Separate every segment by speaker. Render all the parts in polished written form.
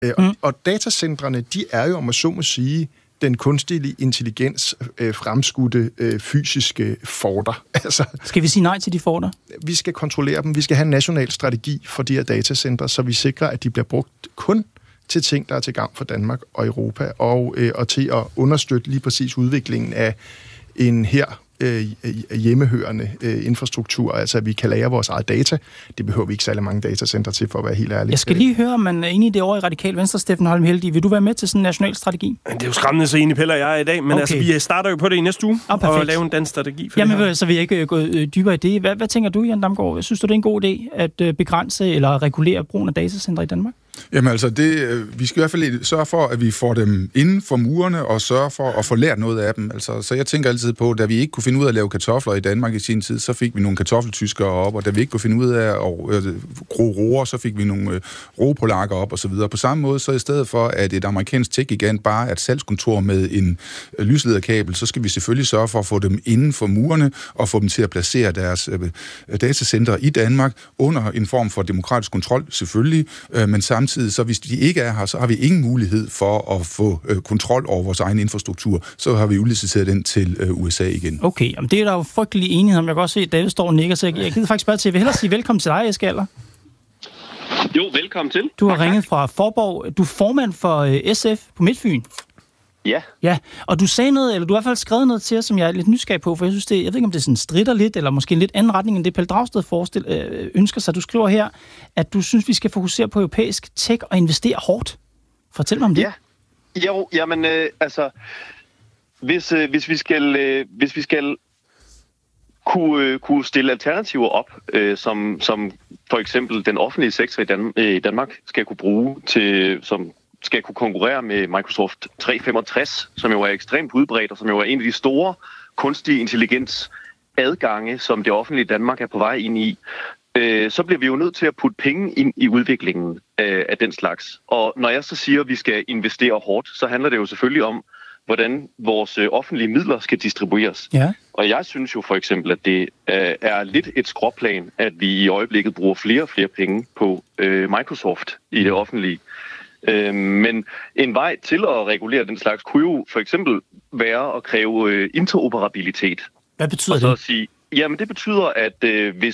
Speaker 1: Og datacentrene, de er jo, om man så må sige, den kunstige intelligens fremskudte fysiske forter. Altså,
Speaker 2: skal vi sige nej til de forter?
Speaker 1: Vi skal kontrollere dem. Vi skal have en national strategi for de her datacentre, så vi sikrer, at de bliver brugt kun til ting, der er til gavn for Danmark og Europa, og til at understøtte lige præcis udviklingen af en her hjemmehørende infrastruktur, altså at vi kan lagre vores eget data. Det behøver vi ikke særlig mange datacenter til, for at være helt ærlig.
Speaker 2: Jeg skal lige høre, om man er enig i det over i Radikal Venstre, Steffen Holm Heldig. Vil du være med til sådan en national strategi?
Speaker 3: Det er jo skræmmende, så enige Pelle og jeg i dag, men altså, vi starter jo på det i næste uge, og lave en dansk strategi for det her.
Speaker 2: Så vil jeg ikke gå dybere i det. Hvad tænker du, Jan Damgaard? Synes du, det er en god idé at begrænse eller regulere brugen af datacentre i Danmark?
Speaker 4: Jamen altså, vi skal i hvert fald sørge for, at vi får dem inden for murene, og sørge for at få lært noget af dem. Altså, så jeg tænker altid på, da vi ikke kunne finde ud af at lave kartofler i Danmark i sin tid, så fik vi nogle kartoffeltyskere op, og da vi ikke kunne finde ud af at gro roer, så fik vi nogle roepolakker op, og så videre. På samme måde, så i stedet for, at et amerikansk tech-gigant bare er et salgskontor med en lyslederkabel, så skal vi selvfølgelig sørge for at få dem inden for murene, og få dem til at placere deres datacenter i Danmark, under en form for demokratisk kontrol, selvfølgelig, men samtidig, så hvis de ikke er her, så har vi ingen mulighed for at få kontrol over vores egen infrastruktur. Så har vi udliciteret den til USA igen. Okay,
Speaker 2: det er der jo frygtelig enighed om. Jeg kan også se, at David står og nikker, så jeg gider faktisk bare til. Jeg vil hellere sige velkommen til dig, Eske Aller.
Speaker 5: Jo, velkommen til.
Speaker 2: Du har ringet fra Forborg. Du er formand for SF på Midtfyn.
Speaker 5: Ja.
Speaker 2: Ja, og du sagde noget, eller du har i hvert fald skrevet noget til os, som jeg er lidt nysgerrig på, for jeg synes, jeg ved ikke, om det sådan stritter lidt, eller måske en lidt anden retning, end det Pelle Dragsted ønsker sig. Du skriver her, at du synes, vi skal fokusere på europæisk tech og investere hårdt. Fortæl mig om det.
Speaker 5: Ja, jo, jamen, altså, hvis vi skal kunne stille alternativer op, som for eksempel den offentlige sektor i Danmark skal kunne bruge til, som skal kunne konkurrere med Microsoft 365, som jo er ekstremt udbredt, og som jo er en af de store kunstige intelligens adgange, som det offentlige Danmark er på vej ind i, så bliver vi jo nødt til at putte penge ind i udviklingen af den slags. Og når jeg så siger, at vi skal investere hårdt, så handler det jo selvfølgelig om, hvordan vores offentlige midler skal distribueres. Ja. Og jeg synes jo for eksempel, at det er lidt et skråplan, at vi i øjeblikket bruger flere og flere penge på Microsoft i det offentlige. Men en vej til at regulere den slags kunne jo for eksempel være at kræve interoperabilitet.
Speaker 2: Hvad betyder det?
Speaker 5: Og så at sige, jamen det betyder, at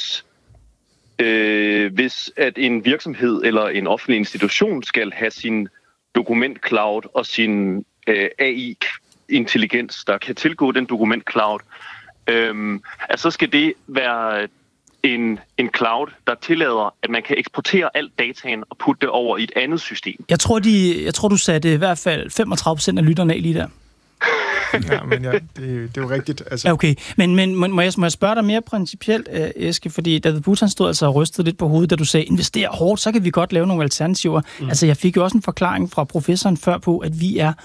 Speaker 5: hvis at en virksomhed eller en offentlig institution skal have sin dokumentcloud og sin AI-intelligens, der kan tilgå den dokumentcloud, så skal det være en cloud, der tillader, at man kan eksportere alt dataen og putte det over i et andet system.
Speaker 2: Jeg tror, du satte i hvert fald 35% af lytterne af lige der.
Speaker 1: Ja, men ja, det er jo rigtigt. Altså.
Speaker 2: Ja, okay, men må jeg spørge dig mere principielt, Eske, fordi David Butan stod altså og rystede lidt på hovedet, da du sagde, invester hårdt, så kan vi godt lave nogle alternativer. Altså, jeg fik jo også en forklaring fra professoren før på, at vi er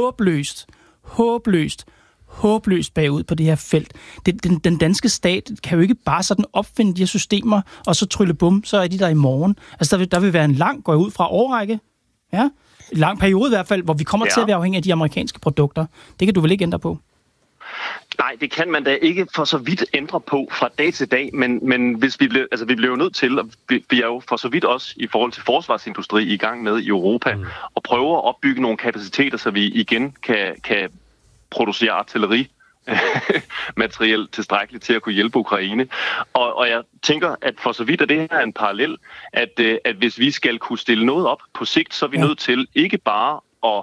Speaker 2: håbløst bagud på det her felt. Den danske stat kan jo ikke bare sådan opfinde de her systemer, og så trylle bum, så er de der i morgen. Altså, der vil være en lang, går jeg ud fra, årrække. Ja, en lang periode i hvert fald, hvor vi kommer til at være afhængige af de amerikanske produkter. Det kan du vel ikke ændre på?
Speaker 5: Nej, det kan man da ikke for så vidt ændre på fra dag til dag, men hvis vi bliver jo nødt til, og vi er jo for så vidt også i forhold til forsvarsindustri i gang med i Europa, og prøve at opbygge nogle kapaciteter, så vi igen kan producere artillerimateriel tilstrækkeligt til at kunne hjælpe Ukraine. Og jeg tænker, at for så vidt er det her en parallel, at hvis vi skal kunne stille noget op på sigt, så er vi nødt til ikke bare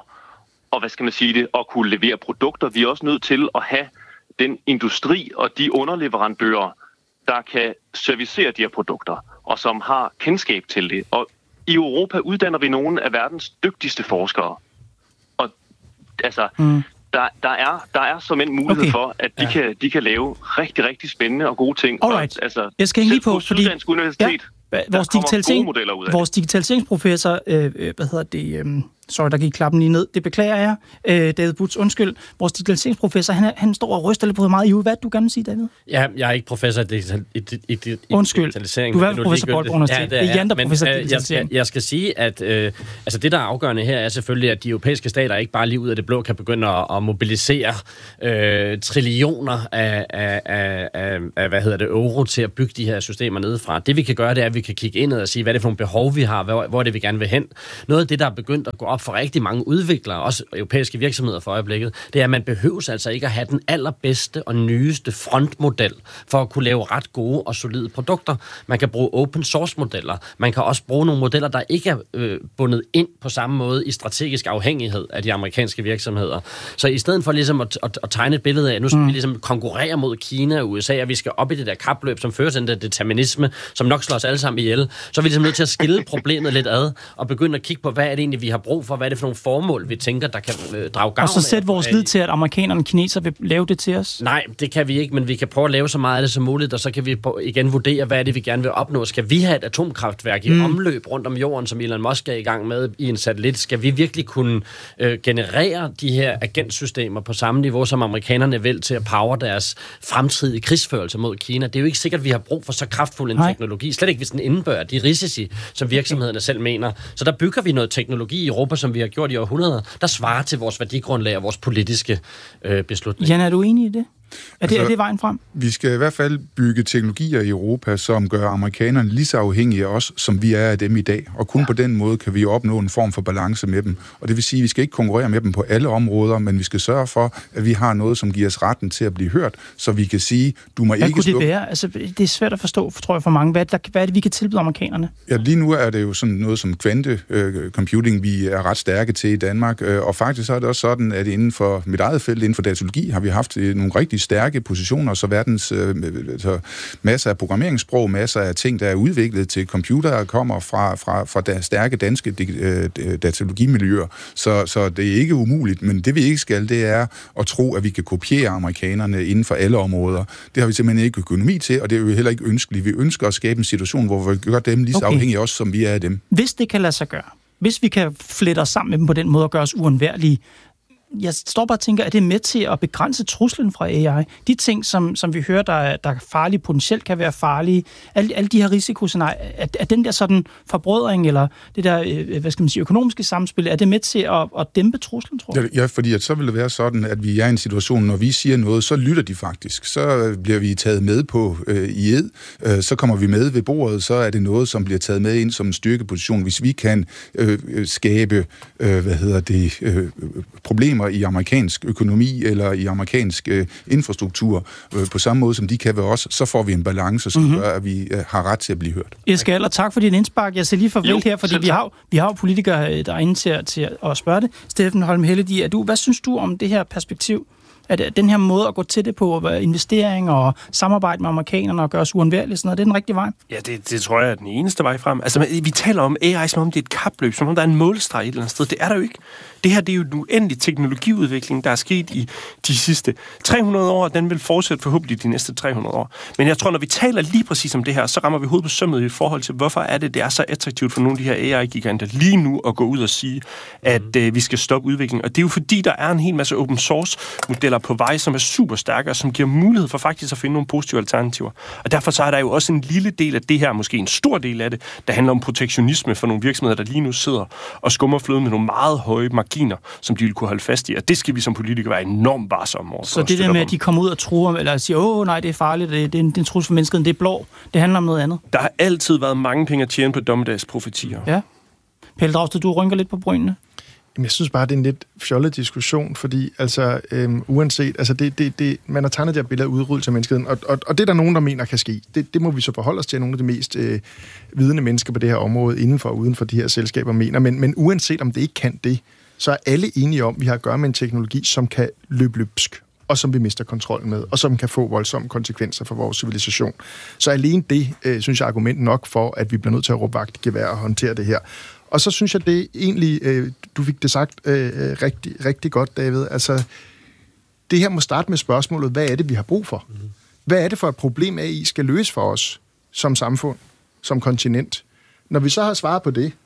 Speaker 5: at kunne levere produkter. Vi er også nødt til at have den industri og de underleverandører, der kan servicere de her produkter, og som har kendskab til det. Og i Europa uddanner vi nogle af verdens dygtigste forskere. Og altså, der er som en mulighed for, at de kan lave rigtig, rigtig spændende og gode ting.
Speaker 2: Alright.
Speaker 5: Og, altså,
Speaker 2: jeg skal hænge lige på, fordi
Speaker 5: Universitet,
Speaker 2: vores digitaliseringsprofessor Sorry, der gik klappen lige ned. Det beklager jeg. David Butz, undskyld. Vores digitaliseringsprofessor, han står og ryster lidt på meget i ude. Hvad du gerne vil sige, David?
Speaker 6: Ja, jeg er ikke professor i digitalisering.
Speaker 2: Du er professor på Aalborg Universitet. Det er Jan, der professor i digitalisering.
Speaker 6: Jeg skal sige, at altså det, der er afgørende her, er selvfølgelig, at de europæiske stater ikke bare lige ud af det blå kan begynde at mobilisere trillioner af euro til at bygge de her systemer nedefra. Det, vi kan gøre, det er, at vi kan kigge indad og sige, hvad er det for nogle behov, vi har, hvor er det, vi gerne vil hen. Noget af det, der er begyndt at gå op for rigtig mange udviklere, også europæiske virksomheder for øjeblikket, det er, at man behøver altså ikke at have den allerbedste og nyeste frontmodel for at kunne lave ret gode og solide produkter. Man kan bruge open source modeller. Man kan også bruge nogle modeller, der ikke er bundet ind på samme måde i strategisk afhængighed af de amerikanske virksomheder. Så i stedet for ligesom at tegne et billede af, at nu skal vi ligesom konkurrere mod Kina og USA, og vi skal op i det der kapløb, som fører til den der determinisme, som nok slår os alle sammen ihjel, så er vi ligesom nødt til at skille problemet lidt ad og begynde at kigge på, hvad er det egentlig, vi har brug for, hvad er det for nogle formål, vi tænker, der kan drage gavn.
Speaker 2: Og så sætte vores lid til, at amerikanerne og kineser vil lave det til os?
Speaker 6: Nej, det kan vi ikke, men vi kan prøve at lave så meget af det som muligt, og så kan vi igen vurdere, hvad er det, vi gerne vil opnå. Skal vi have et atomkraftværk i omløb rundt om jorden, som Elon Musk er i gang med i en satellit? Skal vi virkelig kunne generere de her agentsystemer på samme niveau, som amerikanerne vil til at power deres fremtidige krigsførelse mod Kina? Det er jo ikke sikkert, at vi har brug for så kraftfuld en teknologi. Slet ikke, hvis den indebærer de risici, som virksomhederne selv mener. Så der bygger vi noget teknologi i Europa, som vi har gjort i århundreder, der svarer til vores værdigrundlag og vores politiske beslutninger.
Speaker 2: Jan, er du enig i det? Er det vejen frem?
Speaker 4: Vi skal i hvert fald bygge teknologier i Europa, som gør amerikanerne lige så afhængige af os, som vi er af dem i dag. Og kun på den måde kan vi opnå en form for balance med dem. Og det vil sige, at vi skal ikke konkurrere med dem på alle områder, men vi skal sørge for, at vi har noget, som giver os retten til at blive hørt, så vi kan sige, du må ikke...
Speaker 2: Hvad kunne det være? Altså, det er svært at forstå, tror jeg, for mange. Hvad er det, vi kan tilbyde amerikanerne?
Speaker 4: Ja, lige nu er det jo sådan noget som kvantecomputing, vi er ret stærke til i Danmark. Og faktisk er det også sådan, at inden for mit eget felt, inden for datalogi, har vi haft nogle rigtig stærke positioner, så verdens masser af programmeringssprog, masser af ting, der er udviklet til computere, kommer fra stærke danske datalogimiljøer. Så det er ikke umuligt, men det vi ikke skal, det er at tro, at vi kan kopiere amerikanerne inden for alle områder. Det har vi simpelthen ikke økonomi til, og det er jo heller ikke ønskeligt. Vi ønsker at skabe en situation, hvor vi gør dem lige så afhængige af os, som vi er af dem.
Speaker 2: Hvis det kan lade sig gøre, hvis vi kan flette os sammen med dem på den måde og gøre os uundværlige, jeg står bare og tænker, at det er med til at begrænse truslen fra AI. De ting, som vi hører, der er farlige, potentielt kan være farlige, alle de her risikoscenarier, er den der sådan forbrødring, eller det der, økonomiske samspil, er det med til at dæmpe truslen, tror jeg?
Speaker 4: Ja, fordi så vil det være sådan, at vi er i en situation, når vi siger noget, så lytter de faktisk. Så bliver vi taget med på i ed, så kommer vi med ved bordet, så er det noget, som bliver taget med ind som en styrkeposition. Hvis vi kan skabe, problemer i amerikansk økonomi eller i amerikansk infrastruktur på samme måde, som de kan ved os, så får vi en balance, som gør, at vi har ret til at blive hørt.
Speaker 2: Eske Aller, tak for din indspark. Jeg ser lige farvel her, fordi vi har jo politikere derinde til at spørge det. Steffen Holm Helledi, hvad synes du om det her perspektiv? Er den her måde at gå til det på, investering og samarbejde med amerikanerne og gøre os uundværlige, sådan noget, det er den rigtige vej?
Speaker 3: Ja, det tror jeg er den eneste vej frem. Altså, vi taler om AI, som om det er et kapløb, som om der er en målstreg et eller andet sted. Det er der jo ikke. Det her, det er jo en uendelig teknologiudvikling, der er sket i de sidste 300 år, og den vil fortsætte forhåbentlig de næste 300 år. Men jeg tror, når vi taler lige præcis om det her, så rammer vi hovedet på sømmet i forhold til, hvorfor er det er så attraktivt for nogle af de her AI-giganter lige nu at gå ud og sige, at vi skal stoppe udviklingen. Og det er jo fordi, der er en hel masse open source-modeller på vej, som er super stærke, og som giver mulighed for faktisk at finde nogle positive alternativer. Og derfor så er der jo også en lille del af det her, måske en stor del af det, der handler om protektionisme for nogle virksomheder, der lige nu sidder og skummer fløden med nogle meget høje marginer, som de vil kunne holde fast i. Og det skal vi som politikere være enormt varsomme over.
Speaker 2: Så det der med, at de kommer ud og truer, eller siger, nej, det er farligt, det er en trussel for mennesket, det er blå, det handler om noget andet.
Speaker 3: Der har altid været mange penge at tjene på dommedagsprofetier.
Speaker 2: Ja. Pelle Dragsted, du rynker lidt på brynene.
Speaker 1: Jeg synes bare, det er en lidt fjollet diskussion, fordi uanset, man har tegnet det her billede af udryddelse af menneskeheden, og det er der nogen, der mener kan ske. Det må vi så forholde os til, at nogle af de mest vidende mennesker på det her område, indenfor og uden for de her selskaber, mener. Men uanset om det ikke kan det, så er alle enige om, at vi har at gøre med en teknologi, som kan løbe løbsk, og som vi mister kontrollen med, og som kan få voldsomme konsekvenser for vores civilisation. Så alene det, synes jeg, er argument nok for, at vi bliver nødt til at råbe vagt i gevær og håndtere det her. Og så synes jeg, det egentlig, du fik det sagt rigtig, rigtig godt, David. Altså, det her må starte med spørgsmålet, hvad er det, vi har brug for? Hvad er det for et problem, AI skal løse for os som samfund, som kontinent? Når vi så har svaret på det,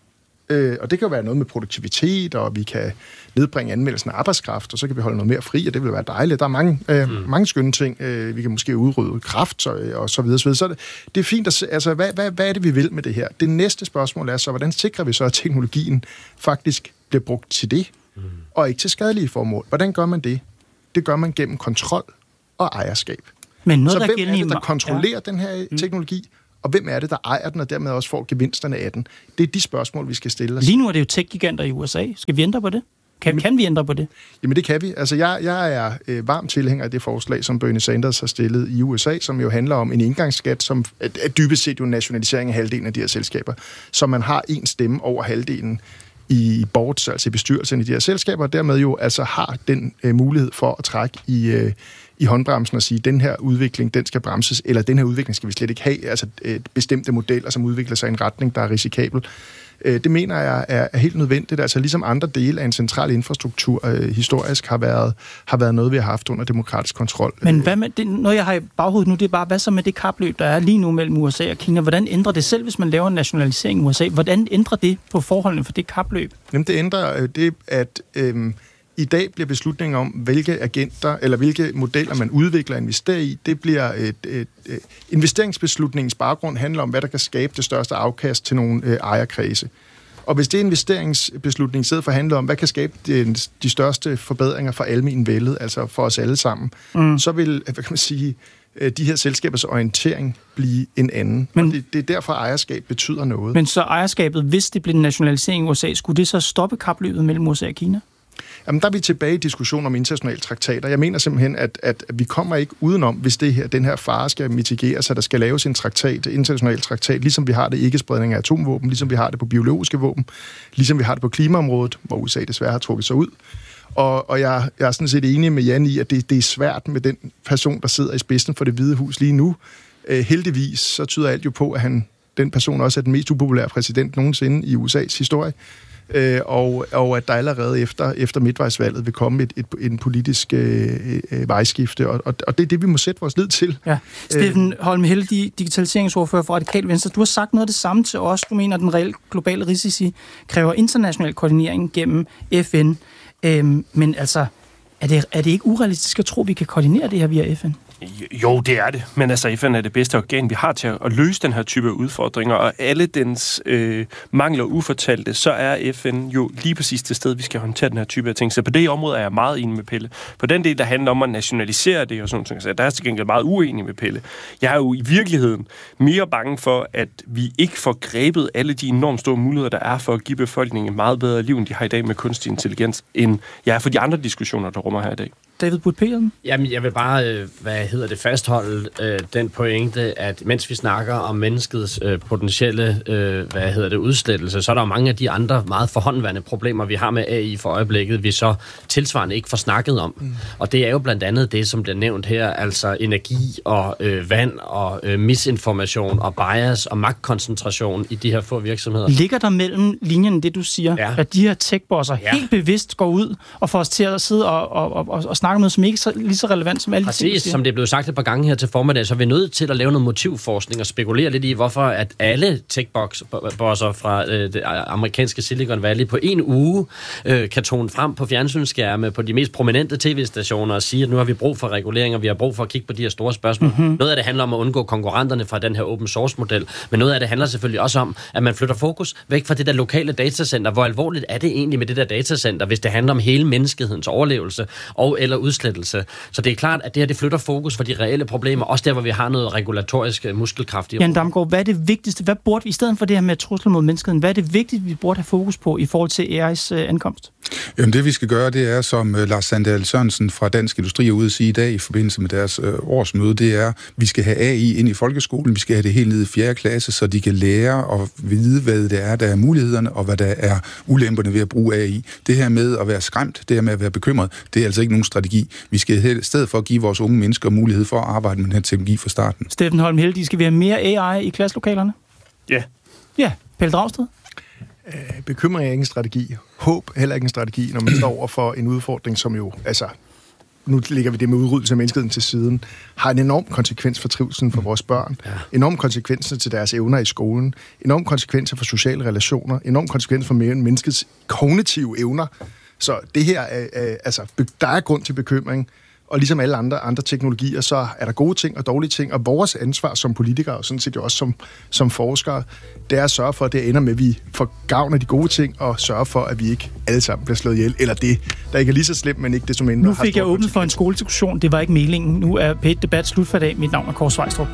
Speaker 1: Og det kan jo være noget med produktivitet, og vi kan nedbringe anmeldelsen af arbejdskraft, og så kan vi holde noget mere fri, og det vil være dejligt. Der er mange skønne ting. Vi kan måske udrydde kræft og så videre. Så det er fint. Altså, hvad er det, vi vil med det her? Det næste spørgsmål er så, hvordan sikrer vi så, at teknologien faktisk bliver brugt til det, og ikke til skadelige formål? Hvordan gør man det? Det gør man gennem kontrol og ejerskab.
Speaker 2: Men noget,
Speaker 1: så hvem
Speaker 2: er det,
Speaker 1: der kontrollerer den her teknologi, og hvem er det, der ejer den, og dermed også får gevinsterne af den? Det er de spørgsmål, vi skal stille os.
Speaker 2: Lige nu er det jo tech-giganter i USA. Skal vi ændre på det? Kan vi ændre på det?
Speaker 1: Jamen det kan vi. Altså jeg er varm tilhænger af det forslag, som Bernie Sanders har stillet i USA, som jo handler om en engangsskat, som er dybest set jo nationalisering af halvdelen af de her selskaber. Så man har en stemme over halvdelen i boards, altså i bestyrelsen i de her selskaber, og dermed jo altså har den mulighed for at trække i håndbremsen og sige, den her udvikling, den skal bremses, eller den her udvikling skal vi slet ikke have, altså bestemte modeller, som udvikler sig i en retning, der er risikabel. Det mener jeg er helt nødvendigt, altså ligesom andre dele af en central infrastruktur historisk har været noget, vi har haft under demokratisk kontrol.
Speaker 2: Men hvad med det, noget jeg har i baghovedet nu, det er bare, hvad så med det kapløb, der er lige nu mellem USA og Kina? Hvordan ændrer det selv, hvis man laver en nationalisering i USA? Hvordan ændrer det på forholdene for det kapløb?
Speaker 1: Jamen det ændrer det, at i dag bliver beslutningen om, hvilke agenter eller hvilke modeller man udvikler og investerer i, det bliver investeringsbeslutningens baggrund handler om, hvad der kan skabe det største afkast til nogle ejerkredse. Og hvis det investeringsbeslutning sidder for handler om, hvad kan skabe de største forbedringer for almenvældet, altså for os alle sammen, så vil, hvad kan man sige, de her selskabers orientering blive en anden. Men, og det er derfor, ejerskab betyder noget.
Speaker 2: Men så ejerskabet, hvis det bliver en nationalisering i USA, skulle det så stoppe kapløbet mellem USA og Kina?
Speaker 1: Jamen, der er vi tilbage i diskussion om internationale traktater. Jeg mener simpelthen, at vi kommer ikke udenom, hvis den her fare skal mitigeres, så der skal laves en international traktat, ligesom vi har det ikke-spredning af atomvåben, ligesom vi har det på biologiske våben, ligesom vi har det på klimaområdet, hvor USA desværre har trukket sig ud. Og jeg er sådan set enig med Jan i, at det er svært med den person, der sidder i spidsen for Det Hvide Hus lige nu. Heldigvis så tyder alt jo på, at den person også er den mest upopulære præsident nogensinde i USA's historie. Og at der allerede efter midtvejsvalget vil komme en politisk vejskifte, og det er det, vi må sætte vores lid til.
Speaker 2: Ja. Steffen Holm Helle, digitaliseringsordfører for Radikale Venstre, du har sagt noget af det samme til os. Du mener, at den reelle globale risici kræver international koordinering gennem FN. Men altså, er det ikke urealistisk at tro, at vi kan koordinere det her via FN?
Speaker 3: Jo, det er det. Men altså, FN er det bedste organ, vi har til at løse den her type udfordringer, og alle dens mangler ufortalte, så er FN jo lige præcis det sted, vi skal håndtere den her type af ting. Så på det område er jeg meget enig med Pelle. På den del, der handler om at nationalisere det og sådan noget, så der er til gengæld meget uenig med Pelle. Jeg er jo i virkeligheden mere bange for, at vi ikke får grebet alle de enormt store muligheder, der er for at give befolkningen et meget bedre liv, end de har i dag med kunstig intelligens, end jeg er for de andre diskussioner, der rummer her i dag.
Speaker 2: David Butt-Petersen?
Speaker 6: Jamen, jeg vil bare, fastholde den pointe, at mens vi snakker om menneskets potentielle, udslettelse, så er der jo mange af de andre meget forhåndværende problemer, vi har med AI for øjeblikket, vi så tilsvarende ikke får snakket om. Og det er jo blandt andet det, som bliver nævnt her, altså energi og vand og misinformation og bias og magtkoncentration i de her få virksomheder.
Speaker 2: Ligger der mellem linjen det, du siger, at de her tech-bosser helt bevidst går ud og får os til at sidde og snakke om noget, som ikke er lige så relevant som alle de ting,
Speaker 6: som det er blevet sagt et par gange her til formiddag, så er vi nødt til at lave noget motivforskning og spekulere lidt i, hvorfor at alle tech-bosser fra det amerikanske Silicon Valley på en uge kan tone frem på fjernsynsskærme på de mest prominente tv-stationer og sige, at nu har vi brug for regulering, og vi har brug for at kigge på de her store spørgsmål. Noget af det handler om at undgå konkurrenterne fra den her open source-model, men noget af det handler selvfølgelig også om, at man flytter fokus væk fra det der lokale datacenter. Hvor alvorligt er det egentlig med det der datacenter, hvis det handler om hele menneskehedens overlevelse og eller udslettelse? Så det er klart, at det her det flytter fokus for de reelle problemer, også der, hvor vi har noget regulatorisk muskelkraft i.
Speaker 2: Jan Damgaard, hvad er det vigtigste? Hvad burde vi, i stedet for det her med trusler mod menneskeheden, hvad er det vigtigt, vi burde have fokus på i forhold til AI's ankomst?
Speaker 4: Jamen det, vi skal gøre, det er, som Lars Sandahl Sørensen fra Dansk Industri er ude at sige i dag i forbindelse med deres årsmøde, det er, vi skal have AI ind i folkeskolen, vi skal have det helt ned i 4. klasse, så de kan lære og vide, hvad det er, der er mulighederne, og hvad der er ulemperne ved at bruge AI. Det her med at være skræmt, det her med at være bekymret, det er altså ikke nogen strategi. Vi skal i stedet for at give vores unge mennesker mulighed for at arbejde med den her teknologi fra starten.
Speaker 2: Steffen Holm Helle, skal vi have mere AI i klasselokalerne?
Speaker 3: Ja.
Speaker 2: Ja, Pelle Dragsted?
Speaker 1: Bekymring er ikke en strategi. Håb heller ikke en strategi, når man står over for en udfordring, som jo, altså, nu lægger vi det med udryddelse af menneskeheden til siden, har en enorm konsekvens for trivselen for vores børn, enorm konsekvenser til deres evner i skolen, enorm konsekvenser for sociale relationer, enorm konsekvenser for menneskets kognitive evner. Så det her, der er grund til bekymring, og ligesom alle andre teknologier, så er der gode ting og dårlige ting, og vores ansvar som politikere, og sådan set jo også som forskere, det er at sørge for, at det ender med, at vi får gavn af de gode ting, og sørge for, at vi ikke alle sammen bliver slået ihjel, eller det, der ikke er lige så slemt, men ikke det som mindre.
Speaker 2: Nu fik jeg åbnet for en skolediskussion, det var ikke meningen. Nu er P1 Debat slut for i dag. Mit navn er Kåre Svejstrup.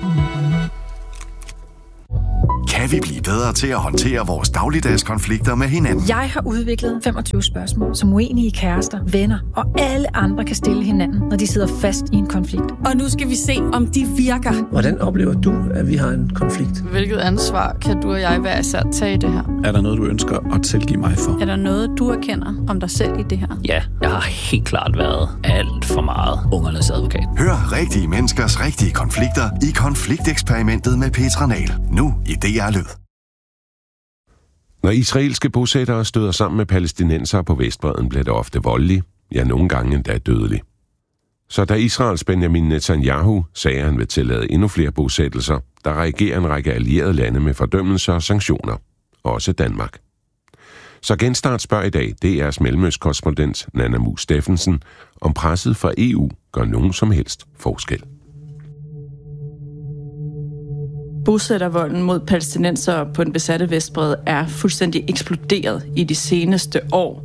Speaker 7: Kan vi blive bedre til at håndtere vores dagligdags konflikter med hinanden?
Speaker 8: Jeg har udviklet 25 spørgsmål, som uenige kærester, venner og alle andre kan stille hinanden, når de sidder fast i en konflikt.
Speaker 9: Og nu skal vi se, om de virker.
Speaker 10: Hvordan oplever du, at vi har en konflikt?
Speaker 11: Hvilket ansvar kan du og jeg hver især tage i det her?
Speaker 12: Er der noget, du ønsker at tilgive mig for?
Speaker 11: Er der noget, du erkender om dig selv i det her?
Speaker 13: Ja, jeg har helt klart været alt for meget ungernes advokat.
Speaker 7: Hør rigtige menneskers rigtige konflikter i Konflikteksperimentet med Petra Nahl. Nu i DR Lyd.
Speaker 14: Når israelske bosættere støder sammen med palæstinensere på Vestbredden, bliver det ofte voldelig, ja nogle gange endda dødelig. Så da Israels Benjamin Netanyahu sagde, at han vil tillade endnu flere bosættelser, der reagerer en række allierede lande med fordømmelser og sanktioner. Også Danmark. Så Genstart spørger i dag DR's mellemøstkorrespondent Nanna Mue Steffensen, om presset fra EU gør nogen som helst forskel.
Speaker 15: Bosættervolden mod palæstinensere på den besatte Vestbred er fuldstændig eksploderet i de seneste år.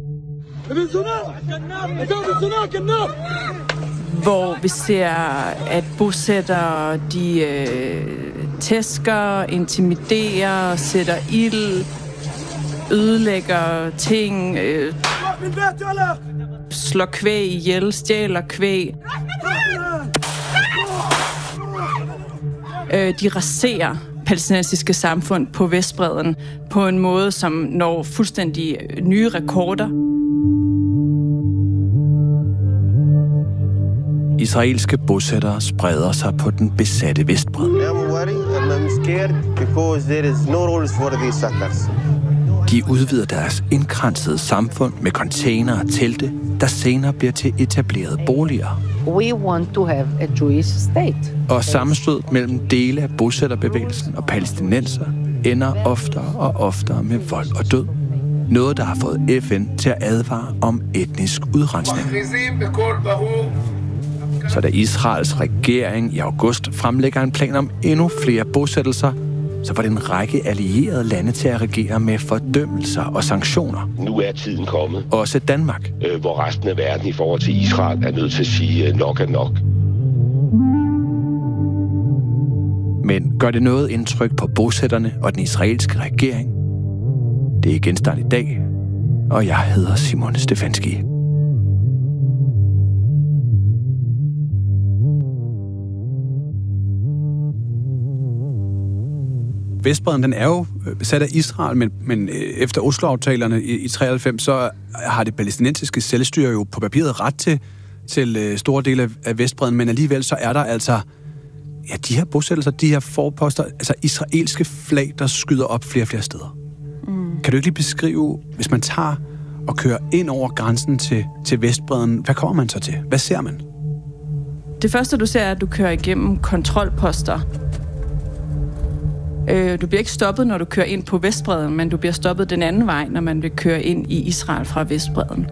Speaker 15: Hvor vi ser, at bosættere, de tæsker, intimiderer, sætter ild, ødelægger ting, slår kvæg ihjel, stjæler kvæg. De raserer palæstinensiske samfund på Vestbredden på en måde, som når fuldstændig nye rekorder.
Speaker 12: Israelske bosættere spreder sig på den besatte Vestbred. De udvider deres indkransede samfund med container og telte, der senere bliver til etablerede boliger.
Speaker 16: We want to have a Jewish state.
Speaker 12: Og sammenstød mellem dele af bosætterbevægelsen og palæstinenser ender oftere og oftere med vold og død. Noget, der har fået FN til at advare om etnisk udrensning. Så da Israels regering i august fremlægger en plan om endnu flere bosættelser, så var det en række allierede lande til at regere med fordømmelser og sanktioner.
Speaker 17: Nu er tiden kommet.
Speaker 12: Også Danmark.
Speaker 17: Hvor resten af verden i forhold til Israel er nødt til at sige, nok er nok.
Speaker 12: Men gør det noget indtryk på bosætterne og den israelske regering? Det er Genstart i dag, og jeg hedder Simon Stefanski.
Speaker 18: Vestbredden, den er jo besat af Israel, men efter Oslo-aftalerne i 93, så har det palæstinensiske selvstyre jo på papiret ret til store dele af Vestbredden, men alligevel så er der altså de her bosættelser, de her forposter, altså israelske flag, der skyder op flere og flere steder. Kan du ikke lige beskrive, hvis man tager og kører ind over grænsen til Vestbredden, hvad kommer man så til? Hvad ser man?
Speaker 15: Det første, du ser, er, at du kører igennem kontrolposter. Du bliver ikke stoppet, når du kører ind på Vestbredden, men du bliver stoppet den anden vej, når man vil køre ind i Israel fra Vestbredden.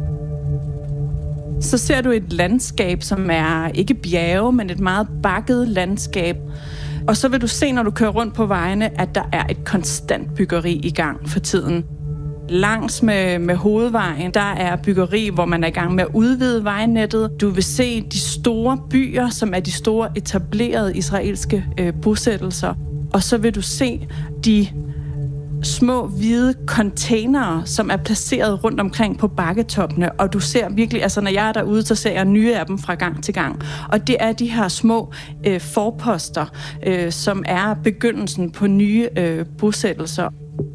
Speaker 15: Så ser du et landskab, som er ikke bjerge, men et meget bakket landskab. Og så vil du se, når du kører rundt på vejene, at der er et konstant byggeri i gang for tiden. Langs med hovedvejen, der er byggeri, hvor man er i gang med at udvide vejnettet. Du vil se de store byer, som er de store etablerede israelske bosættelser. Og så vil du se de små hvide containere, som er placeret rundt omkring på bakketoppene. Og du ser virkelig, altså når jeg er derude, så ser jeg nye af dem fra gang til gang. Og det er de her små forposter, som er begyndelsen på nye bosættelser.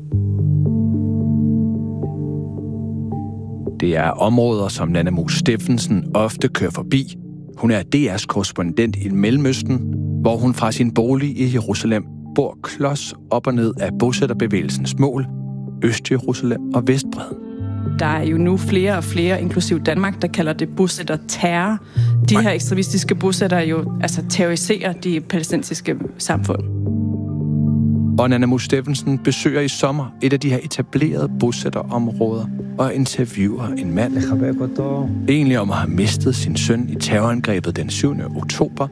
Speaker 12: Det er områder, som Nanna Mue Steffensen ofte kører forbi. Hun er DR's korrespondent i Mellemøsten, hvor hun fra sin bolig i Jerusalem bor klods op og ned af bosætterbevægelsens mål, Øst-Jerusalem og Vestbredden.
Speaker 15: Der er jo nu flere og flere, inklusiv Danmark, der kalder det bosætterterror. De her ekstremistiske bosættere jo terroriserer de palæstinensiske samfund.
Speaker 12: Og Nanna Muus Steffensen besøger i sommer et af de her etablerede bosætterområder og interviewer en mand, egentlig om at have mistet sin søn i terrorangrebet den 7. oktober.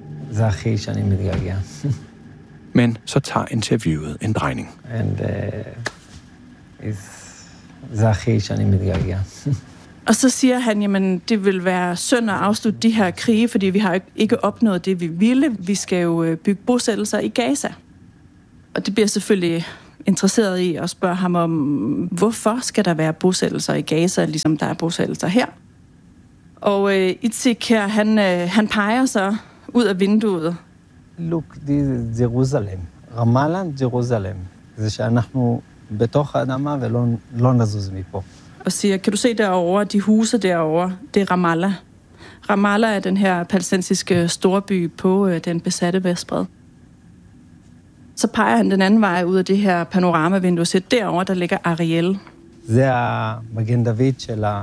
Speaker 12: Men så tager interviewet en drejning.
Speaker 15: Og så siger han, jamen det vil være synd at afslutte de her krige, fordi vi har ikke opnået det, vi ville. Vi skal jo bygge bosættelser i Gaza. Og det bliver selvfølgelig interesseret i at spørge ham om, hvorfor skal der være bosættelser i Gaza, ligesom der er bosættelser her. Og Itzik her, han peger så ud af vinduet.
Speaker 19: Look, this is Jerusalem. Ramallah, Jerusalem. זה שאנחנו בתוך האדמה ולא נזוז מפה.
Speaker 15: Og siger, kan du se derovre, de huse derovre, det er Ramallah. Ramallah er den her palæstinensiske storby på den besatte Vestbred. Så peger han den anden vej ud af det her panoramavindue, så derovre, der ligger Ariel.
Speaker 19: זה המגן דוד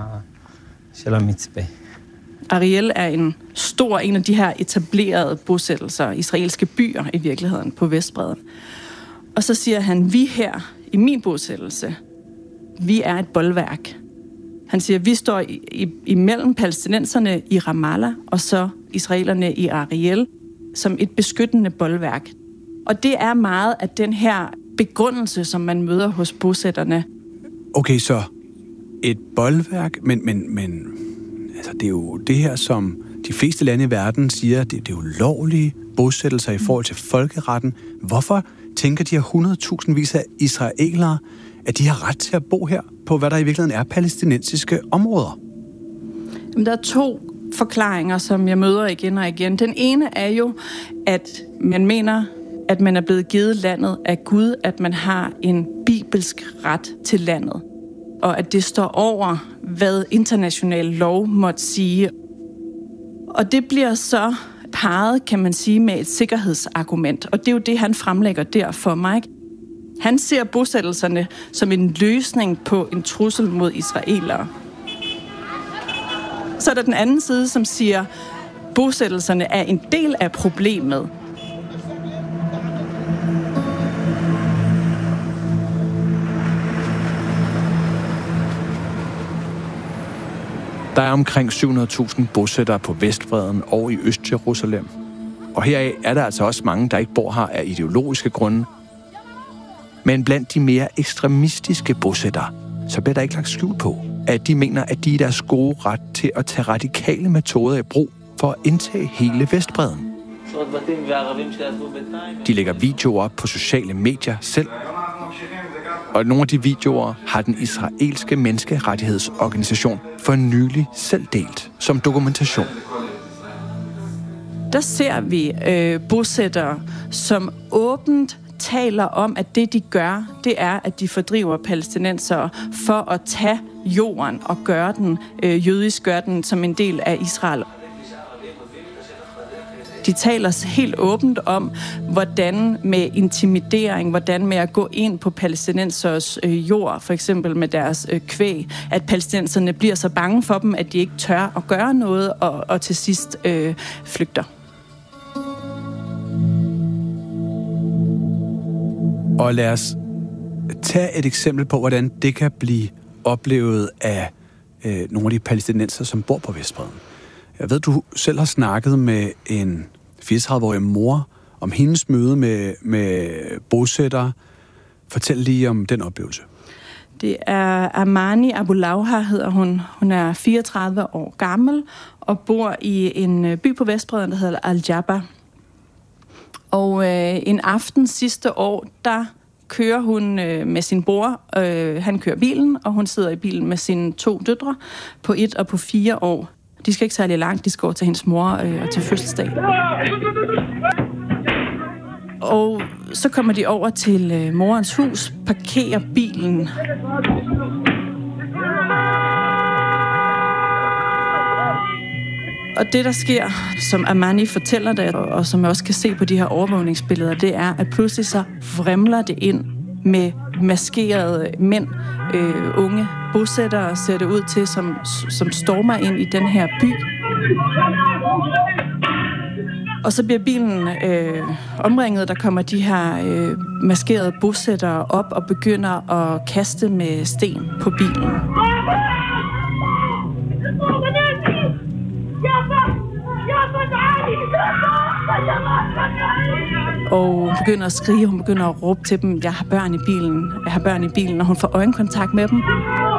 Speaker 19: של המצפה.
Speaker 15: Ariel er en af de her etablerede bosættelser, israelske byer i virkeligheden på Vestbredden. Og så siger han, vi her i min bosættelse, vi er et bolværk. Han siger, vi står imellem palæstinenserne i Ramallah og så israelerne i Ariel som et beskyttende bolværk. Og det er meget af den her begrundelse, som man møder hos bosætterne.
Speaker 18: Okay, så et bolværk, men altså, det er jo det her, som de fleste lande i verden siger, det er ulovlige bosættelser i forhold til folkeretten. Hvorfor tænker de her 100.000 af israelere, at de har ret til at bo her på, hvad der i virkeligheden er palæstinensiske områder?
Speaker 15: Jamen, der er 2 forklaringer, som jeg møder igen og igen. Den ene er jo, at man mener, at man er blevet givet landet af Gud, at man har en bibelsk ret til landet, og at det står over, hvad international lov måtte sige. Og det bliver så parret, kan man sige, med et sikkerhedsargument, og det er jo det, han fremlægger der for mig. Han ser bosættelserne som en løsning på en trussel mod israelere. Så er der den anden side, som siger, bosættelserne er en del af problemet.
Speaker 12: Der er omkring 700.000 bosættere på Vestbredden og i Øst-Jerusalem. Og heraf er der altså også mange, der ikke bor her af ideologiske grunde. Men blandt de mere ekstremistiske bosættere, så bliver der ikke lagt skjul på, at de mener, at de er deres gode ret til at tage radikale metoder i brug for at indtage hele Vestbredden. De lægger videoer op på sociale medier selv. Og nogle af de videoer har den israelske menneskerettighedsorganisation for nylig selv delt som dokumentation.
Speaker 15: Der ser vi bosættere, som åbent taler om, at det de gør, det er, at de fordriver palæstinensere for at tage jorden og gøre den jødisk, gøre den som en del af Israel. De taler helt åbent om, hvordan med intimidering, hvordan med at gå ind på palæstinensers jord, for eksempel med deres kvæg, at palæstinenserne bliver så bange for dem, at de ikke tør at gøre noget, og til sidst flygter.
Speaker 18: Og lad os tage et eksempel på, hvordan det kan blive oplevet af nogle af de palæstinenser, som bor på Vestbredden. Jeg ved, du selv har snakket med en 34-årig mor om hendes møde med bosættere. Fortæl lige om den oplevelse.
Speaker 15: Det er Amani Abulauha, hedder hun. Hun er 34 år gammel og bor i en by på Vestbredden, der hedder Al-Jabba. Og en aften sidste år, der kører hun med sin bror. Han kører bilen, og hun sidder i bilen med sine 2 døtre på 1 og på 4 år. De skal ikke særlig langt, de skal over til hendes mor og til fødselsdag. Og så kommer de over til morens hus, parkerer bilen. Og det, der sker, som Amani fortæller det, og som jeg også kan se på de her overvågningsbilleder, det er, at pludselig så vrimler det ind med maskerede mænd, unge bosættere, ser det ud til, som stormer ind i den her by. Og så bliver bilen omringet. Der kommer de her maskerede bosættere op og begynder at kaste med sten på bilen. Og hun begynder at skrige, hun begynder at råbe til dem, jeg har børn i bilen, og hun får øjenkontakt med dem.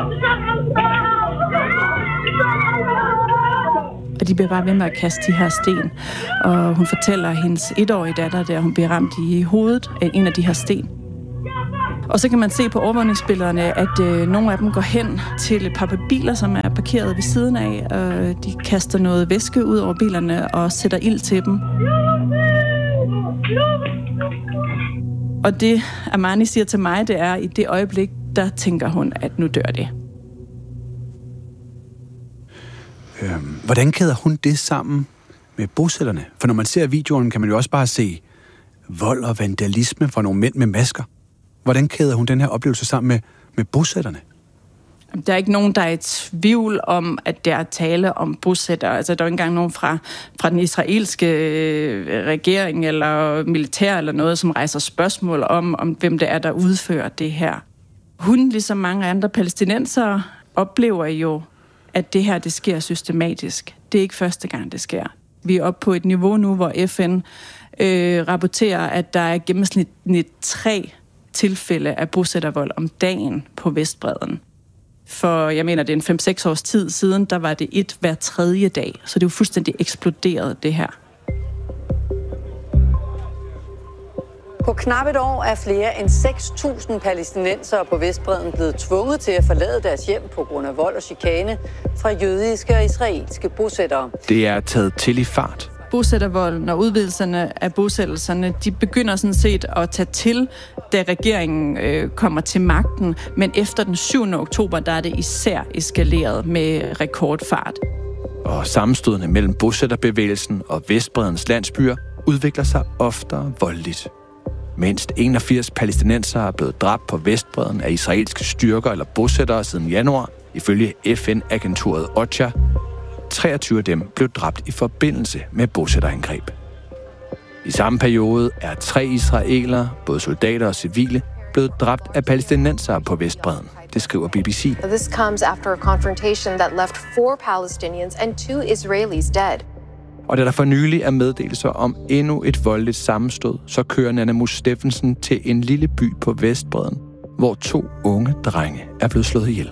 Speaker 15: Og de bliver bare ved med at kaste de her sten. Og hun fortæller hendes 1-årige datter, der hun bliver ramt i hovedet af en af de her sten. Og så kan man se på overvågningsbillederne, at nogle af dem går hen til et par biler, som er parkeret ved siden af. Og de kaster noget væske ud over bilerne og sætter ild til dem. Og det, Amani siger til mig, det er, i det øjeblik, der tænker hun, at nu dør det.
Speaker 18: Hvordan kæder hun det sammen med bosætterne? For når man ser videoen, kan man jo også bare se vold og vandalisme fra nogle mænd med masker. Hvordan kæder hun den her oplevelse sammen med bosætterne?
Speaker 15: Der er ikke nogen, der er i tvivl om, at der er tale om bosættere. Altså, der er ikke engang nogen fra den israelske regering eller militær eller noget, som rejser spørgsmål om hvem det er, der udfører det her. Hun, ligesom mange andre palæstinensere, oplever jo, at det her, det sker systematisk. Det er ikke første gang, det sker. Vi er oppe på et niveau nu, hvor FN rapporterer, at der er gennemsnitligt 3 tilfælde af bosættervold om dagen på Vestbredden. For, jeg mener, det er en 5-6 års tid siden, der var det 1 hver 3. dag. Så det er jo fuldstændig eksploderet, det her.
Speaker 20: På knap et år er flere end 6.000 palæstinensere på Vestbredden blevet tvunget til at forlade deres hjem på grund af vold og chikane fra jødiske og israelske bosættere.
Speaker 12: Det er taget til i fart.
Speaker 15: Bosættervolden og udvidelserne af bosættelserne, de begynder sådan set at tage til, da regeringen kommer til magten. Men efter den 7. oktober, der er det især eskaleret med rekordfart.
Speaker 12: Og sammenstødene mellem bosætterbevægelsen og Vestbreddens landsbyer udvikler sig oftere voldeligt. Mindst 81 palæstinensere er blevet dræbt på Vestbredden af israelske styrker eller bosættere siden januar, ifølge FN-agenturet OCHA. 23 af dem blev dræbt i forbindelse med bosætterangreb. I samme periode er 3 israelere, både soldater og civile, blevet dræbt af palæstinensere på Vestbredden. Det skriver BBC.
Speaker 21: This comes after a confrontation that left 4 Palestinians and 2 Israelis dead.
Speaker 12: Og da der for nylig er meddelelser om endnu et voldeligt sammenstød, så kører Nana Mus Steffensen til en lille by på Vestbredden, hvor 2 unge drenge er blevet slået ihjel.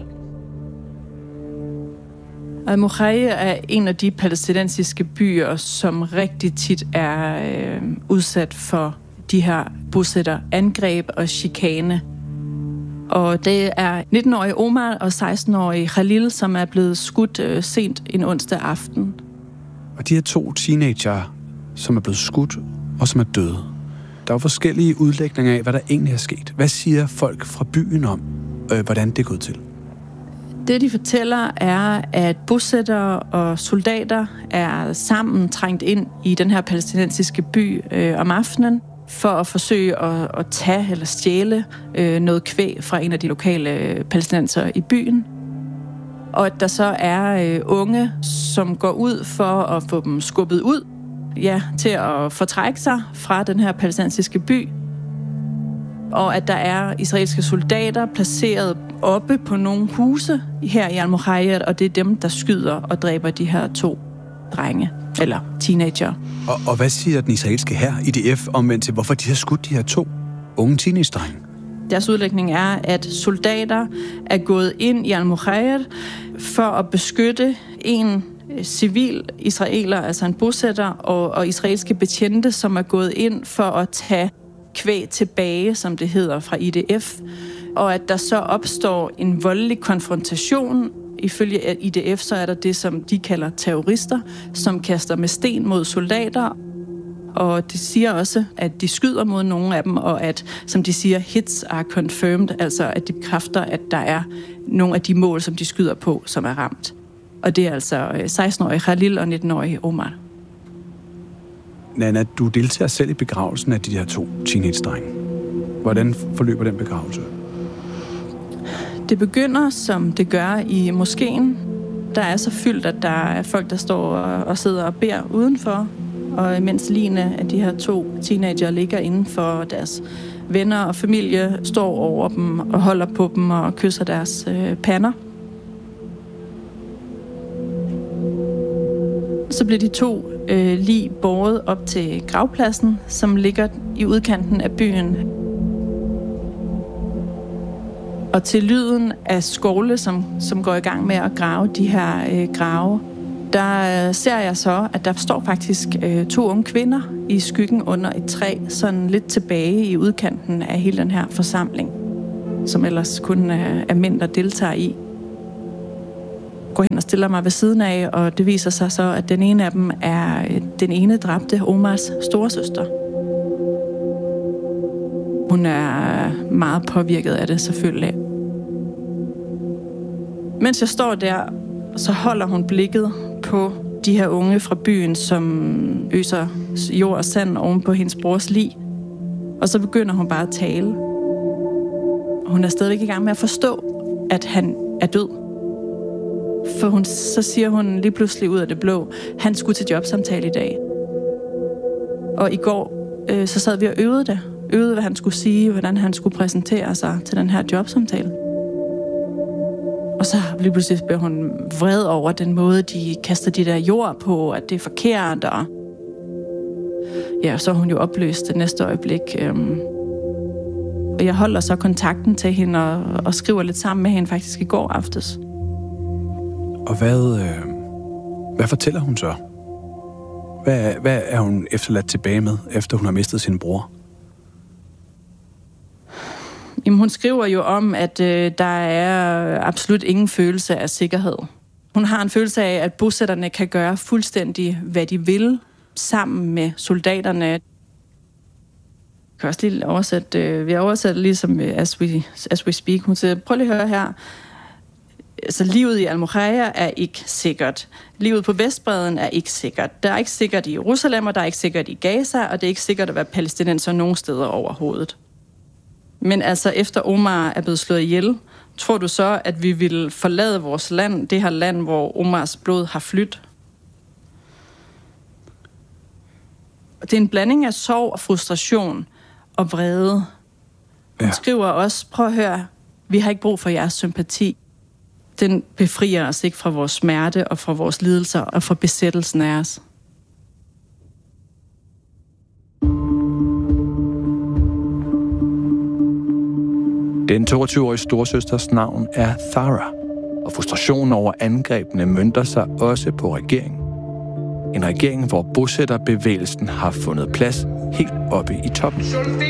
Speaker 15: Al-Mukhayr er en af de palæstinensiske byer, som rigtig tit er udsat for de her bosætterangreb og chikane. Og det er 19-årige Omar og 16-årige Khalil, som er blevet skudt sent en onsdag aften.
Speaker 18: Og de her 2 teenager, som er blevet skudt og som er døde. Der er jo forskellige udlægninger af, hvad der egentlig er sket. Hvad siger folk fra byen om, hvordan det er gået til?
Speaker 15: Det, de fortæller, er, at bosættere og soldater er sammen trængt ind i den her palæstinensiske by om aftenen for at forsøge at tage eller stjæle noget kvæg fra en af de lokale palæstinensere i byen. Og at der så er unge, som går ud for at få dem skubbet ud, til at fortrække sig fra den her palæstinensiske by. Og at der er israelske soldater placeret oppe på nogle huse her i Al-Mukhayr, og det er dem, der skyder og dræber de her 2 drenge, eller teenager.
Speaker 18: Og hvad siger den israelske hær, IDF, omvendt til, hvorfor de har skudt de her 2 unge teenage-drenge?
Speaker 15: Deres udlægning er, at soldater er gået ind i Al-Mukhayr for at beskytte en civil israeler, altså en bosætter, og israelske betjente, som er gået ind for at tage kvæg tilbage, som det hedder, fra IDF, og at der så opstår en voldelig konfrontation. Ifølge IDF, så er der det, som de kalder terrorister, som kaster med sten mod soldater, og de siger også, at de skyder mod nogle af dem, og at, som de siger, hits are confirmed, altså at de bekræfter, at der er nogle af de mål, som de skyder på, som er ramt. Og det er altså 16-årige Khalil og 19-årige Omar.
Speaker 18: Nana, du deltager selv i begravelsen af de her 2 teenage-drenge. Hvordan forløber den begravelse?
Speaker 15: Det begynder, som det gør i moskeen. Der er så fyldt, at der er folk, der står og sidder og beder udenfor. Og mens ligene af de her 2 teenager ligger inden for deres venner og familie, står over dem og holder på dem og kysser deres pander. Så bliver de 2 lig båret op til gravpladsen, som ligger i udkanten af byen. Og til lyden af skovle, som går i gang med at grave de her grave, der ser jeg så, at der står faktisk 2 unge kvinder i skyggen under et træ, sådan lidt tilbage i udkanten af hele den her forsamling, som ellers kun er mænd, der deltager i. Går hen og stiller mig ved siden af, og det viser sig så, at den ene af dem er den ene dræbte Omars storesøster. Hun er meget påvirket af det, selvfølgelig. Mens jeg står der, så holder hun blikket på de her unge fra byen, som øser jord og sand oven på hendes brors lig. Og så begynder hun bare at tale. Hun er stadigvæk i gang med at forstå, at han er død. For så siger hun lige pludselig ud af det blå, han skulle til jobsamtale i dag. Og i går, så sad vi og øvede, hvad han skulle sige, hvordan han skulle præsentere sig til den her jobsamtale. Og så lige pludselig bliver hun vred over den måde, de kaster de der jord på, at det er forkert. Og ja, så er hun jo opløst det næste øjeblik. Og jeg holder så kontakten til hende og skriver lidt sammen med hende faktisk i går aftes.
Speaker 18: Og hvad fortæller hun så? Hvad er hun efterladt tilbage med, efter hun har mistet sin bror?
Speaker 15: Jamen, hun skriver jo om, at der er absolut ingen følelse af sikkerhed. Hun har en følelse af, at bosætterne kan gøre fuldstændig, hvad de vil, sammen med soldaterne. Jeg kan også lige oversætte, vi har oversat ligesom as we speak. Hun siger, prøv lige at høre her. Altså, livet i Al-Mukhaya er ikke sikkert. Livet på Vestbredden er ikke sikkert. Der er ikke sikkert i Jerusalem, og der er ikke sikkert i Gaza, og det er ikke sikkert at være palæstinenser nogen steder overhovedet. Men altså, efter Omar er blevet slået ihjel, tror du så, at vi vil forlade vores land, det her land, hvor Omars blod har flyttet? Det er en blanding af sorg og frustration og vrede. Hun skriver også, prøv at høre, vi har ikke brug for jeres sympati. Den befrier os ikke fra vores smerte og fra vores lidelser og fra besættelsen af os.
Speaker 12: Den 22-årige storsøsters navn er Thara, og frustrationen over angrebene mønter sig også på regeringen. En regering, hvor bosætterbevægelsen har fundet plads helt oppe i toppen.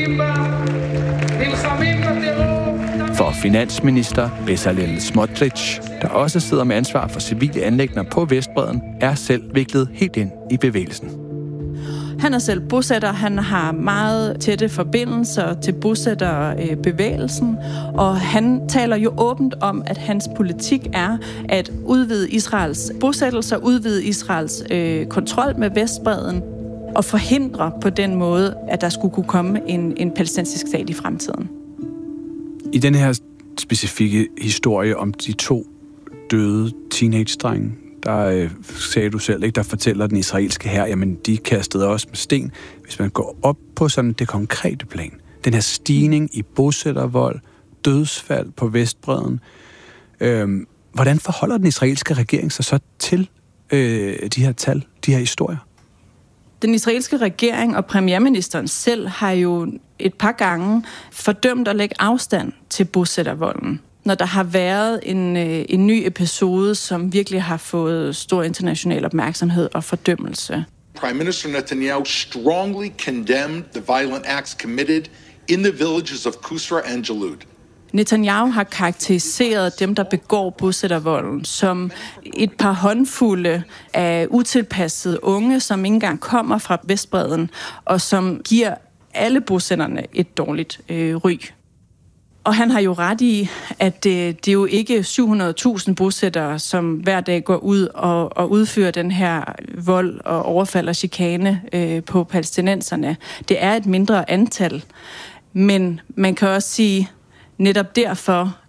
Speaker 12: For finansminister Bezalel Smotrich, der også sidder med ansvar for civile anliggender på Vestbredden, er selv viklet helt ind i bevægelsen.
Speaker 15: Han er selv bosætter, han har meget tætte forbindelser til bosætterbevægelsen, og han taler jo åbent om, at hans politik er at udvide Israels bosættelser, udvide Israels kontrol med Vestbredden, og forhindre på den måde, at der skulle kunne komme en palæstinensisk stat i fremtiden.
Speaker 18: I den her specifikke historie om de 2 døde teenage-drenge, der sagde du selv, ikke, der fortæller den israelske hær, jamen de kastede også med sten. Hvis man går op på sådan det konkrete plan, den her stigning i bosættervold, dødsfald på Vestbredden, hvordan forholder den israelske regering sig så til de her tal, de her historier?
Speaker 15: Den israelske regering og premierministeren selv har jo et par gange fordømt at lægge afstand til bosættervolden, når der har været en ny episode, som virkelig har fået stor international opmærksomhed og fordømmelse.
Speaker 5: Prime Minister Netanyahu strongly condemned the violent acts committed in the villages of Kusra and Jalud.
Speaker 15: Netanyahu har karakteriseret dem, der begår bosættervolden, som et par håndfulde af utilpassede unge, som ikke engang kommer fra Vestbredden, og som giver alle bosætterne et dårligt ry. Og han har jo ret i, at det er jo ikke 700.000 bosættere, som hver dag går ud og udfører den her vold og overfald og chikane på palæstinenserne. Det er et mindre antal, men man kan også sige, netop derfor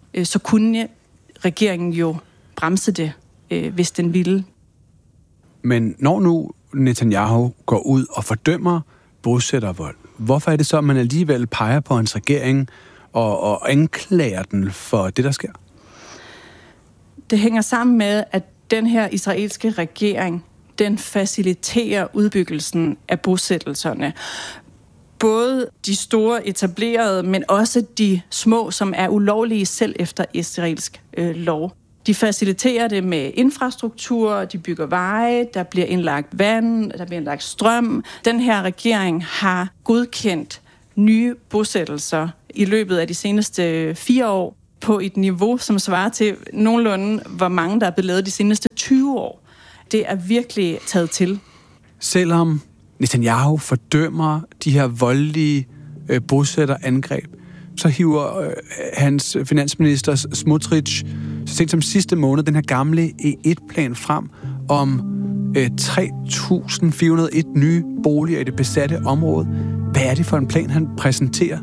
Speaker 15: så kunne regeringen jo bremse det, hvis den ville.
Speaker 18: Men når nu Netanyahu går ud og fordømmer bosættervold, hvorfor er det så, at man alligevel peger på hans regering og anklager den for det, der sker?
Speaker 15: Det hænger sammen med, at den her israelske regering, den faciliterer udbyggelsen af bosættelserne. Både de store etablerede, men også de små, som er ulovlige selv efter israelsk lov. De faciliterer det med infrastruktur, de bygger veje, der bliver indlagt vand, der bliver indlagt strøm. Den her regering har godkendt nye bosættelser i løbet af de seneste 4 år på et niveau, som svarer til nogenlunde, hvor mange der er blevet lavet de seneste 20 år. Det er virkelig taget til. Selvom
Speaker 18: Netanyahu fordømmer de her voldelige bosætterangreb, så hiver hans finansminister Smotrich så sent som sidste måned den her gamle E1-plan frem om 3.401 nye boliger i det besatte område. Hvad er det for en plan, han præsenterer?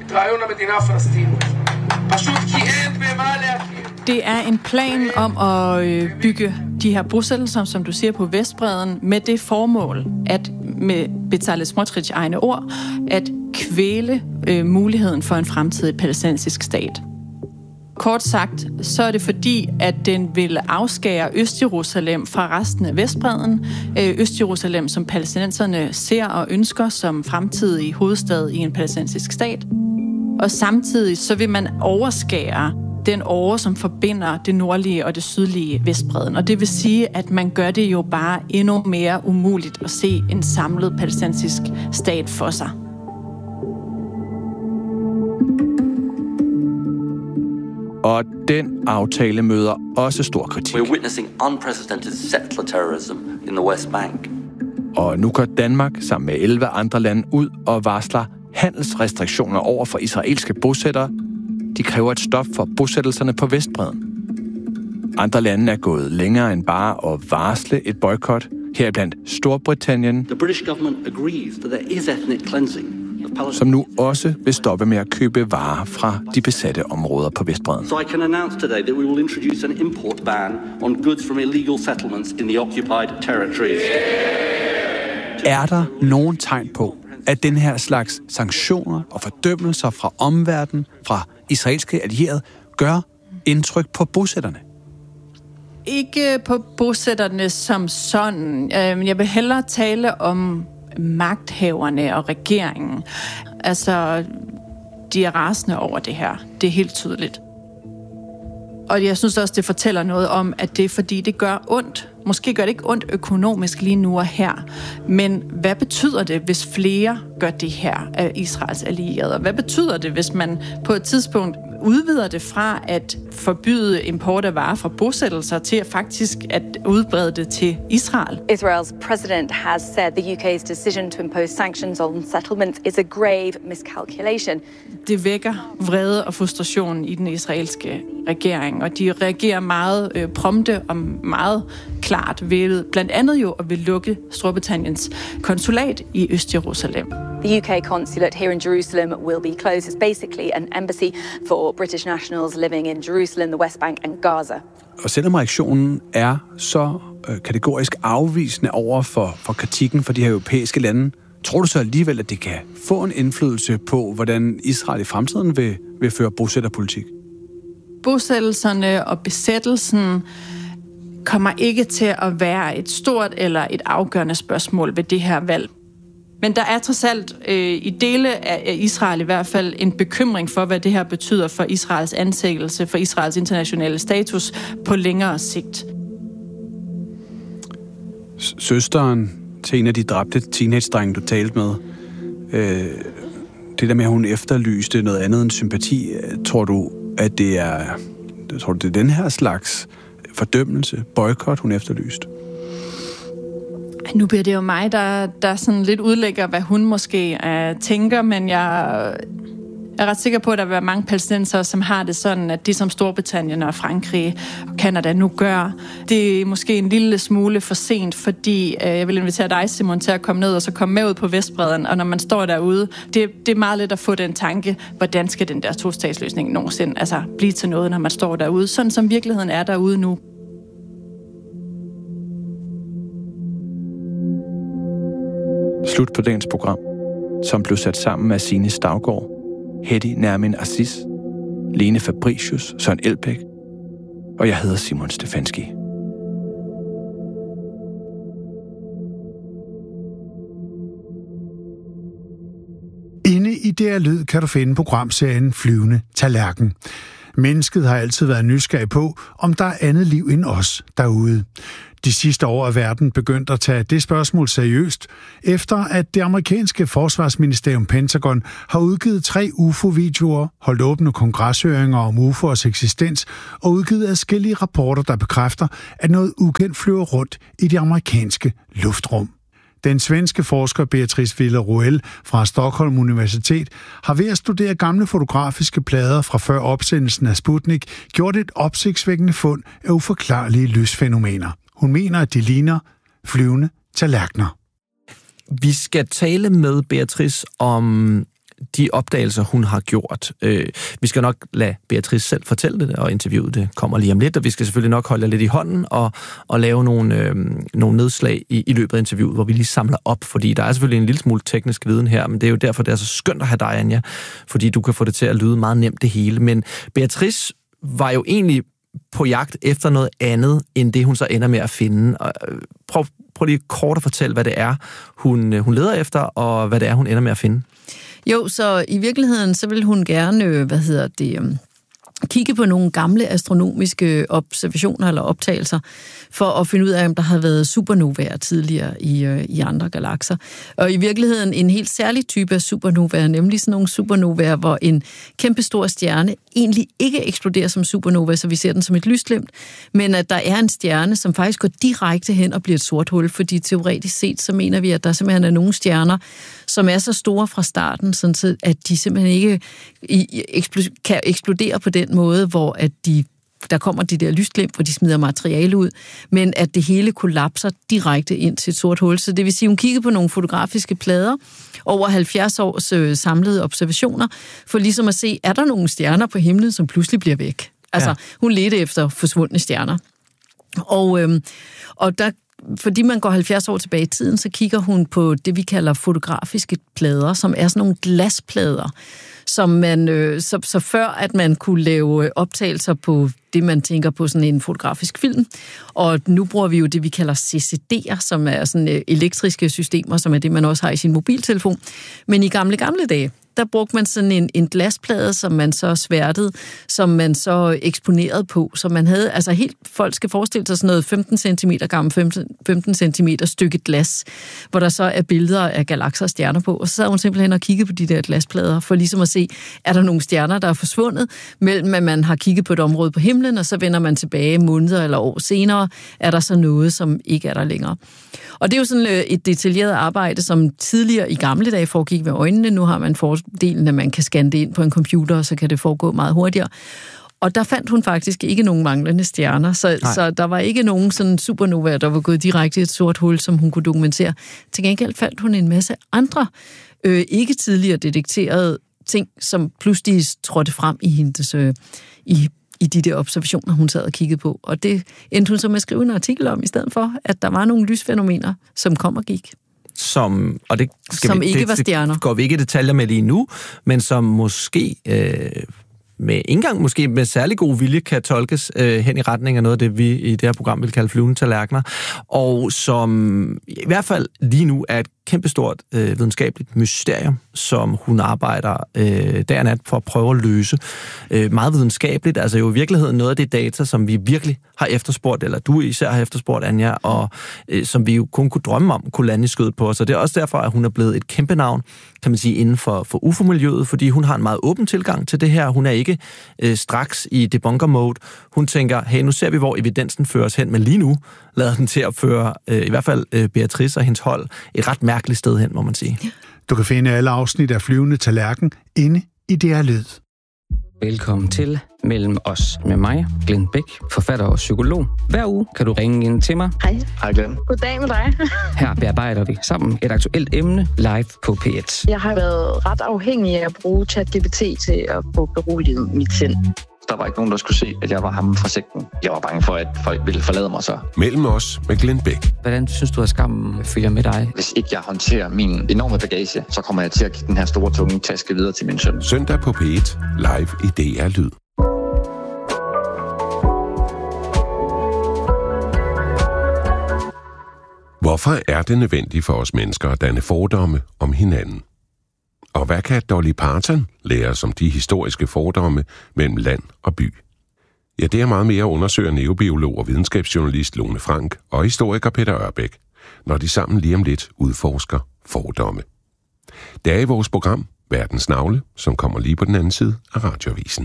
Speaker 15: Det er en plan om at bygge de her bosættelser, som du siger, på Vestbredden, med det formål, at med Bezalel Smotrichs egne ord, at kvæle muligheden for en fremtidig palæstinensisk stat. Kort sagt, så er det fordi, at den vil afskære Østjerusalem fra resten af Vestbredden. Østjerusalem, som palæstinenserne ser og ønsker som fremtidig hovedstad i en palæstinensisk stat. Og samtidig så vil man overskære den åre, som forbinder det nordlige og det sydlige Vestbredden. Og det vil sige, at man gør det jo bare endnu mere umuligt at se en samlet palæstinensisk stat for sig.
Speaker 12: Og den aftale møder også stor kritik.
Speaker 6: We're witnessing unprecedented settler terrorism in the West Bank.
Speaker 12: Og nu går Danmark sammen med 11 andre lande ud og varsler handelsrestriktioner over for israelske bosættere. De kræver et stop for bosættelserne på Vestbredden. Andre lande er gået længere end bare at varsle et boykot. Heriblandt Storbritannien,
Speaker 6: The British government agrees that there is ethnic cleansing,
Speaker 12: som nu også vil stoppe med at købe varer fra de besatte områder på Vestbredden.
Speaker 6: So I can announce today that we will introduce an import ban on goods from illegal settlements in the occupied territories.
Speaker 18: Er der nogen tegn på, at den her slags sanktioner og fordømmelser fra omverdenen, fra israelske allierede, gør indtryk på bosætterne?
Speaker 15: Ikke på bosætterne som sådan. Jeg vil hellere tale om magthaverne og regeringen. Altså, de er rasende over det her. Det er helt tydeligt. Og jeg synes også, det fortæller noget om, at det er fordi, det gør ondt. Måske gør det ikke ondt økonomisk lige nu og her. Men hvad betyder det, hvis flere gør det her af Israels allierede? Hvad betyder det, hvis man på et tidspunkt udvider det fra at forbyde import af varer fra bosættelser til faktisk at udbrede det til Israel?
Speaker 22: Israel's president has said the UK's decision to impose sanctions on settlements is a grave miscalculation.
Speaker 15: Det vækker vrede og frustration i den israelske regering, og de reagerer meget prompte og meget klart ved blandt andet jo at vil lukke Storbritanniens konsulat i Østjerusalem.
Speaker 22: The UK consulate here in Jerusalem will be closed. It's basically an embassy for British nationals living in Jerusalem, the West Bank and Gaza.
Speaker 18: Og selvom reaktionen er så kategorisk afvisende over for kritikken fra de her europæiske lande, tror du så alligevel, at det kan få en indflydelse på, hvordan Israel i fremtiden vil føre bosætterpolitik?
Speaker 15: Bosættelserne og besættelsen kommer ikke til at være et stort eller et afgørende spørgsmål ved det her valg. Men der er trods alt i dele af Israel i hvert fald en bekymring for, hvad det her betyder for Israels anseelse, for Israels internationale status på længere sigt.
Speaker 18: Søsteren til en af de dræbte teenage-drenge, du talte med, det der med, at hun efterlyste noget andet end sympati, tror du, at det er den her slags fordømmelse, boykot, hun efterlyste?
Speaker 15: Nu bliver det jo mig, der sådan lidt udlægger, hvad hun måske tænker, men Jeg er ret sikker på, at der vil være mange palæstinensere, som har det sådan, at de som Storbritannien og Frankrig og Canada nu gør, det er måske en lille smule for sent, fordi jeg vil invitere dig, Simon, til at komme ned og så komme med ud på Vestbredden, og når man står derude, det er meget let at få den tanke, hvordan skal den der tostatsløsning nogensinde blive til noget, når man står derude, sådan som virkeligheden er derude nu.
Speaker 12: Slut på dagens program, som blev sat sammen af Signe Stavgaard, Hedi Nermin Aziz, Lene Fabricius, Søren Elbæk, og jeg hedder Simon Stefanski.
Speaker 3: Inde i DR Lyd kan du finde programserien Flyvende Tallerken. Mennesket har altid været nysgerrig på, om der er andet liv end os derude. De sidste år er verden begyndt at tage det spørgsmål seriøst, efter at det amerikanske forsvarsministerium Pentagon har udgivet 3 UFO-videoer, holdt åbne kongreshøringer om UFO'ers eksistens og udgivet adskillige rapporter, der bekræfter, at noget ukendt flyver rundt i det amerikanske luftrum. Den svenske forsker Beatrice Villarroel fra Stockholm Universitet har ved at studere gamle fotografiske plader fra før opsendelsen af Sputnik gjort et opsigtsvækkende fund af uforklarlige lysfænomener. Hun mener, at de ligner flyvende tallerkener.
Speaker 4: Vi skal tale med Beatrice om de opdagelser, hun har gjort. Vi skal nok lade Beatrice selv fortælle det, og interviewet det kommer lige om lidt, og vi skal selvfølgelig nok holde jer lidt i hånden og lave nogle nedslag i løbet af interviewet, hvor vi lige samler op, fordi der er selvfølgelig en lille smule teknisk viden her, men det er jo derfor, det er så skønt at have dig, Anja, fordi du kan få det til at lyde meget nemt det hele. Men Beatrice var jo egentlig på jagt efter noget andet, end det hun så ender med at finde. Prøv lige kort at fortælle, hvad det er, hun leder efter, og hvad det er, hun ender med at finde.
Speaker 23: Jo, så i virkeligheden, så vil hun gerne, kigge på nogle gamle astronomiske observationer eller optagelser, for at finde ud af, om der har været supernovaer tidligere i andre galakser. Og i virkeligheden en helt særlig type af supernovaer, nemlig sådan nogle supernovaer, hvor en kæmpestor stjerne egentlig ikke eksploderer som supernova, så vi ser den som et lysglimt, men at der er en stjerne, som faktisk går direkte hen og bliver et sort hul, fordi teoretisk set, så mener vi, at der simpelthen er nogle stjerner, som er så store fra starten, sådan at de simpelthen ikke kan eksplodere på den måde, hvor at der kommer de der lysglimt, hvor de smider materiale ud, men at det hele kollapser direkte ind til et sort hul. Så det vil sige, at hun kiggede på nogle fotografiske plader over 70 års samlede observationer, for ligesom at se, er der nogle stjerner på himlen, som pludselig bliver væk? Altså, hun ledte efter forsvundne stjerner. Og der, fordi man går 70 år tilbage i tiden, så kigger hun på det, vi kalder fotografiske plader, som er sådan nogle glasplader, som man, så før at man kunne lave optagelser på det, man tænker på sådan en fotografisk film. Og nu bruger vi jo det, vi kalder CCD'er, som er sådan elektriske systemer, som er det, man også har i sin mobiltelefon. Men i gamle dage, der brugte man sådan en glasplade, som man så sværtede, som man så eksponerede på. Så man havde, folk skal forestille sig sådan noget 15 cm gammel, 15 cm stykke glas, hvor der så er billeder af galakser og stjerner på. Og så sad hun simpelthen og kiggede på de der glasplader, for ligesom at se, er der nogle stjerner, der er forsvundet, mellem at man har kigget på et område på himlen, og så vender man tilbage måneder eller år senere, er der så noget, som ikke er der længere. Og det er jo sådan et detaljeret arbejde, som tidligere i gamle dage foregik med øjnene. Nu har man fordelen, at man kan scanne det ind på en computer, og så kan det foregå meget hurtigere. Og der fandt hun faktisk ikke nogen manglende stjerner, så der var ikke nogen sådan supernovaer, der var gået direkte i et sort hul, som hun kunne dokumentere. Til gengæld fandt hun en masse andre ikke tidligere detekterede ting, som pludselig trådte frem i hendes i de der observationer, hun sad og kiggede på. Og det endte hun så med at skrive en artikel om, i stedet for, at der var nogle lysfænomener, som kom og gik.
Speaker 4: Som
Speaker 23: ikke var stjerner.
Speaker 4: Det går vi ikke i detaljer med lige nu, men som måske med særlig god vilje kan tolkes hen i retning af noget af det, vi i det her program vil kalde flyvende tallerkener, og som i hvert fald lige nu er et kæmpestort videnskabeligt mysterium, som hun arbejder dag og nat for at prøve at løse. Meget videnskabeligt, altså jo i virkeligheden noget af det data, som vi virkelig har efterspurgt, eller du især har efterspurgt, Anja, og som vi jo kun kunne drømme om, kunne lande i skødet på os. Og det er også derfor, at hun er blevet et kæmpe navn, kan man sige, inden for UFO-miljøet, fordi hun har en meget åben tilgang til det her. Hun er ikke straks i debunker-mode. Hun tænker, hey, nu ser vi, hvor evidensen fører os hen, men lige nu lader den til at føre, i hvert fald Beatrice og hendes hold, et ret mærkeligt sted hen, må man sige.
Speaker 3: Du kan finde alle afsnit af Flyvende Tallerken inde i DR Lyd.
Speaker 1: Velkommen til Mellem os med mig, Glenn Bæk, forfatter og psykolog. Hver uge kan du ringe ind til mig.
Speaker 2: Hej.
Speaker 1: Hej Glenn.
Speaker 2: Goddag med dig.
Speaker 1: Her bearbejder vi sammen et aktuelt emne live på P1.
Speaker 2: Jeg har været ret afhængig af at bruge ChatGPT til at få beroliget mit sind.
Speaker 8: Der var ikke nogen, der skulle se, at jeg var ham fra sekten. Jeg var bange for, at folk ville forlade mig så.
Speaker 14: Mellem os med Glenn Bæk.
Speaker 1: Hvordan synes du, at skammen følger med dig?
Speaker 8: Hvis ikke jeg håndterer min enorme bagage, så kommer jeg til at give den her store, tunge taske videre til min søn.
Speaker 14: Søndag på P1, live i DR Lyd. Hvorfor er det nødvendigt for os mennesker at danne fordomme om hinanden? Og hvad kan Dolly Parton lære os om de historiske fordomme mellem land og by? Ja, det er meget mere undersøger neurobiolog og videnskabsjournalist Lone Frank og historiker Peter Ørbæk, når de sammen lige om lidt udforsker fordomme. Det er i vores program Verdens Navle, som kommer lige på den anden side af Radioavisen.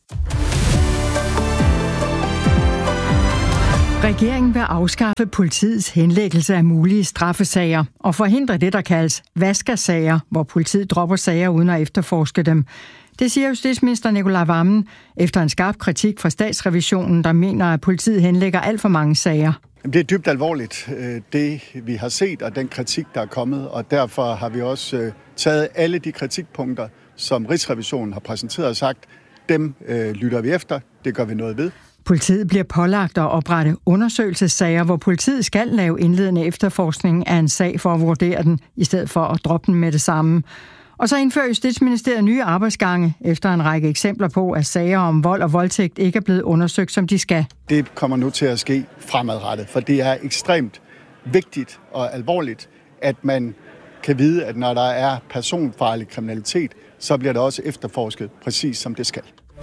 Speaker 24: Regeringen vil afskaffe politiets henlæggelse af mulige straffesager og forhindre det, der kaldes vaskersager, hvor politiet dropper sager uden at efterforske dem. Det siger justitsminister Nicolai Wammen efter en skarp kritik fra Statsrevisionen, der mener, at politiet henlægger alt for mange sager.
Speaker 25: Det er dybt alvorligt, det vi har set, og den kritik, der er kommet, og derfor har vi også taget alle de kritikpunkter, som Rigsrevisionen har præsenteret og sagt, dem lytter vi efter, det gør vi noget ved.
Speaker 24: Politiet bliver pålagt at oprette undersøgelsessager, hvor politiet skal lave indledende efterforskning af en sag for at vurdere den, i stedet for at droppe den med det samme. Og så indfører Justitsministeriet nye arbejdsgange efter en række eksempler på, at sager om vold og voldtægt ikke er blevet undersøgt, som de skal.
Speaker 25: Det kommer nu til at ske fremadrettet, for det er ekstremt vigtigt og alvorligt, at man kan vide, at når der er personfarlig kriminalitet, så bliver der også efterforsket præcis som det skal.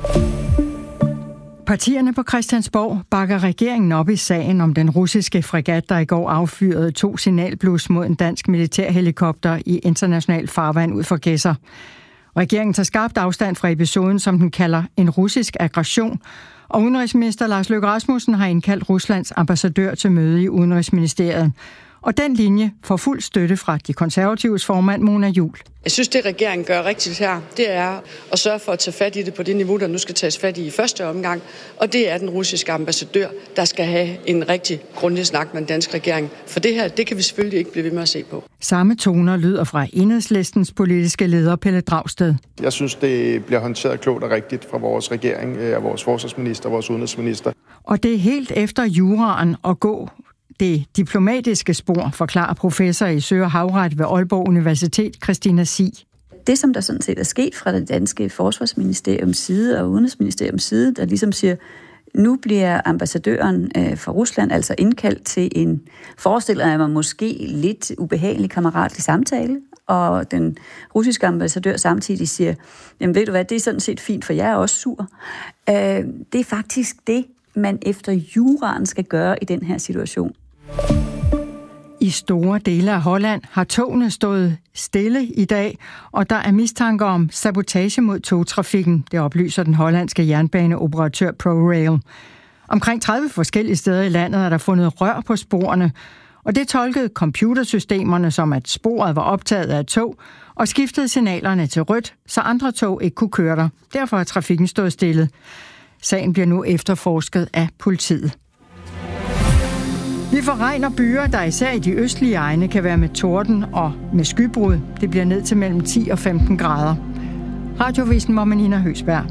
Speaker 24: Partierne på Christiansborg bakker regeringen op i sagen om den russiske fregat, der i går affyrede 2 signalblus mod en dansk militærhelikopter i international farvand ud for Gedser. Regeringen tager skarpt afstand fra episoden, som den kalder en russisk aggression, og udenrigsminister Lars Løkke Rasmussen har indkaldt Ruslands ambassadør til møde i Udenrigsministeriet. Og den linje får fuld støtte fra de konservatives formand Mona Juul.
Speaker 26: Jeg synes, det regeringen gør rigtigt her, det er at sørge for at tage fat i det på det niveau, der nu skal tages fat i første omgang. Og det er den russiske ambassadør, der skal have en rigtig grundig snak med den danske regering. For det her, det kan vi selvfølgelig ikke blive ved med at se på.
Speaker 24: Samme toner lyder fra Enhedslistens politiske leder Pelle Dragsted.
Speaker 27: Jeg synes, det bliver håndteret klogt og rigtigt fra vores regering, af vores forsvarsminister og vores udenrigsminister.
Speaker 24: Og det er helt efter juraen at gå det diplomatiske spor, forklarer professor i Sø- og Havret ved Aalborg Universitet, Christina Sig.
Speaker 28: Det, som der sådan set er sket fra det danske forsvarsministeriums side og udenrigsministeriums side, der ligesom siger, nu bliver ambassadøren fra Rusland altså indkaldt til en, forestiller jeg mig måske lidt ubehagelig kammeratlig samtale, og den russiske ambassadør samtidig siger, jamen ved du hvad, det er sådan set fint, for jeg er også sur. Det er faktisk det, man efter juraen skal gøre i den her situation.
Speaker 24: I store dele af Holland har togene stået stille i dag, og der er mistanker om sabotage mod togtrafikken, det oplyser den hollandske jernbaneoperatør ProRail. Omkring 30 forskellige steder i landet er der fundet rør på sporene, og det tolkede computersystemerne som, at sporet var optaget af et tog, og skiftede signalerne til rødt, så andre tog ikke kunne køre der. Derfor er trafikken stået stille. Sagen bliver nu efterforsket af politiet. Vi får regn og byer, der især i de østlige egne kan være med torden og med skybrud. Det bliver ned til mellem 10 og 15 grader. Radioavisen var Nina Høgsberg.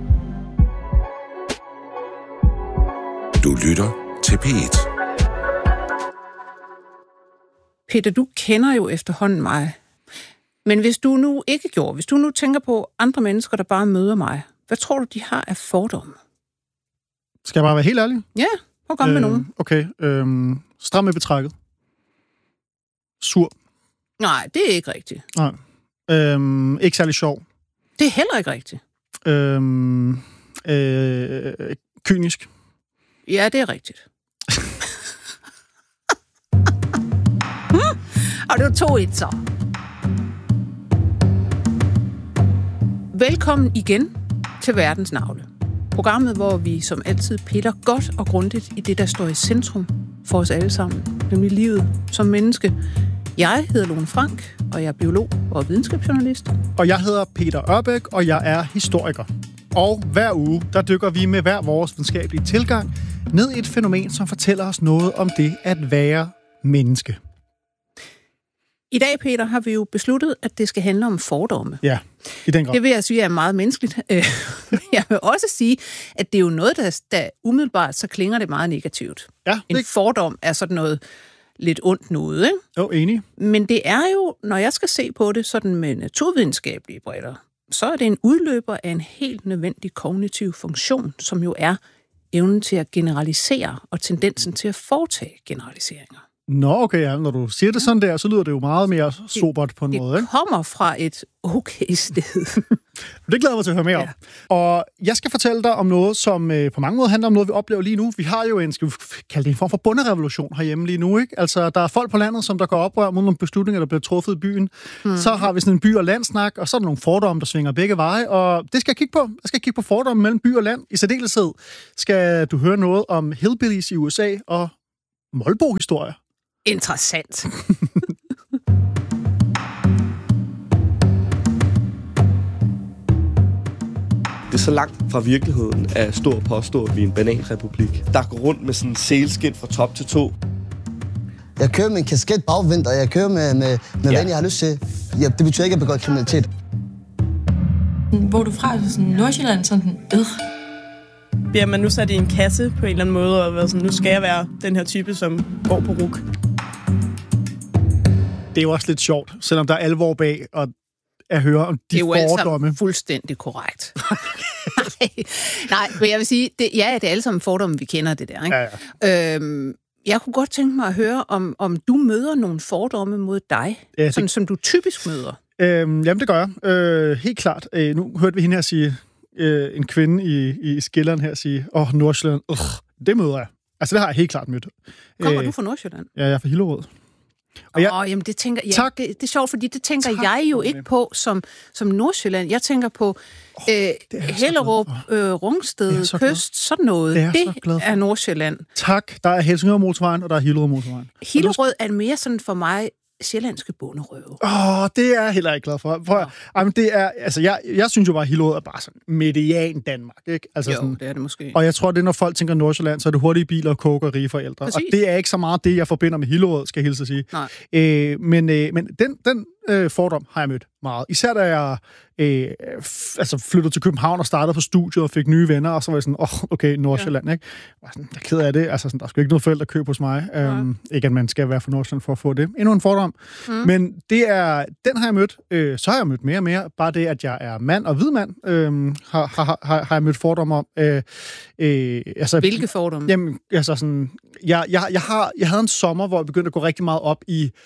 Speaker 14: Du lytter til P1.
Speaker 29: Peter, du kender jo efterhånden mig. Men hvis du nu ikke gjorde, hvis du nu tænker på andre mennesker, der bare møder mig, hvad tror du, de har af fordomme?
Speaker 30: Skal jeg bare være helt ærlig?
Speaker 29: Ja, prøv at komme med nogen.
Speaker 30: Okay, stram med betrækket. Sur.
Speaker 29: Nej, det er ikke rigtigt.
Speaker 30: Nej. Ikke særlig sjov.
Speaker 29: Det er heller ikke rigtigt.
Speaker 30: Kynisk.
Speaker 29: Ja, det er rigtigt. Og det var 2-1 så. Velkommen igen til Verdens Navle. Programmet, hvor vi som altid piller godt og grundigt i det, der står i centrum for os alle sammen, nemlig livet som menneske. Jeg hedder Lone Frank, og jeg er biolog og videnskabsjournalist.
Speaker 30: Og jeg hedder Peter Ørbæk, og jeg er historiker. Og hver uge, der dykker vi med hver vores videnskabelige tilgang ned i et fænomen, som fortæller os noget om det at være menneske.
Speaker 29: I dag, Peter, har vi jo besluttet, at det skal handle om fordomme.
Speaker 30: Ja, i den grad.
Speaker 29: Det vil jeg sige er meget menneskeligt. Jeg vil også sige, at det er jo noget, der umiddelbart, så klinger det meget negativt.
Speaker 30: Ja,
Speaker 29: en fordom er sådan noget lidt ondt noget, ikke?
Speaker 30: Jo, enig.
Speaker 29: Men det er jo, når jeg skal se på det sådan med naturvidenskabelige briller, så er det en udløber af en helt nødvendig kognitiv funktion, som jo er evnen til at generalisere og tendensen til at foretage generaliseringer.
Speaker 30: Nå, okay, ja. Når du siger det sådan der, så lyder det jo meget mere sobert på en måde, ikke?
Speaker 29: Det kommer fra et okay sted.
Speaker 30: Det glæder mig til at høre mere om. Og jeg skal fortælle dig om noget, som på mange måder handler om noget, vi oplever lige nu. Vi har jo en, skal vi kalde det en form for bonderevolution herhjemme lige nu, ikke? Altså, der er folk på landet, som der går oprør mod nogle beslutninger, der bliver truffet i byen. Så har vi sådan en by- og landsnak, og så er der nogle fordomme, der svinger begge veje, og det skal jeg kigge på. Jeg skal kigge på fordomme mellem by og land. I særdeleshed skal du høre noget om hillbillies i USA og Molbo-historier.
Speaker 29: Interessant.
Speaker 7: Det er så langt fra virkeligheden at stå og påstå, at vi er en bananrepublik, der går rundt med sådan en sælskind fra top til tå.
Speaker 9: Jeg kører med en kasket bagvendt, og jeg kører med hvad jeg har lyst til. Ja, det betyder ikke, at jeg begår kriminalitet.
Speaker 10: Hvor du fra sådan Nordsjælland, sådan
Speaker 11: bliver man nu sat i en kasse på en eller anden måde, og sådan, nu skal jeg være den her type, som går på ruk.
Speaker 30: Det er jo også lidt sjovt, selvom der er alvor bag at høre om de fordomme.
Speaker 29: Det er jo alle fuldstændig korrekt. Nej, men jeg vil sige, det er alle sammen fordomme, vi kender det der, ikke? Ja. Jeg kunne godt tænke mig at høre, om du møder nogle fordomme mod dig, ja, sådan, som du typisk møder.
Speaker 30: Jamen, det gør jeg. Helt klart. Nu hørte vi hende her sige, en kvinde i skilleren her sige, Nordsjælland, det møder jeg. Altså, det har jeg helt klart mødt.
Speaker 29: Kommer du fra Nordsjælland?
Speaker 30: Ja, jeg er fra Hillerød.
Speaker 29: Jamen det tænker jeg. Det er sjovt, fordi det tænker jeg jo ikke på som Nordsjælland. Jeg tænker på Hellerup, Rungsted, Kyst, sådan noget. Det er Nordsjælland.
Speaker 30: Tak. Der er Helsingør-motorvejen, og der er Hillerød-motorvejen.
Speaker 29: Hillerød er mere sådan for mig sjællandske bonderøve.
Speaker 30: Det er jeg heller ikke glad for. Jamen, det er, altså, jeg synes jo bare, at Hillerød er bare sådan median Danmark, ikke? Altså,
Speaker 29: jo,
Speaker 30: sådan,
Speaker 29: det er det måske.
Speaker 30: Og jeg tror, det er, når folk tænker Nordsjælland, så er det hurtige biler, koke og rige forældre. Præcis. Og det er ikke så meget det, jeg forbinder med Hillerød, skal jeg hilse at sige.
Speaker 29: Nej.
Speaker 30: Men den fordom har jeg mødt meget. Især da jeg flyttede til København og startede på studiet og fik nye venner, og så var jeg sådan, okay, Nordsjælland, ikke? Jeg var sådan, jeg er ked af det. Altså, sådan, der er sgu ikke noget forældrekøb hos mig. Ikke, at man skal være fra Nordsjælland for at få det. Endnu en fordom. Men den har jeg mødt. Så har jeg mødt mere og mere. Bare det, at jeg er mand og hvid mand, har jeg mødt fordomme om.
Speaker 29: Hvilke fordomme?
Speaker 30: Jamen, altså sådan, jeg havde en sommer, hvor jeg begyndte at gå rigtig meget op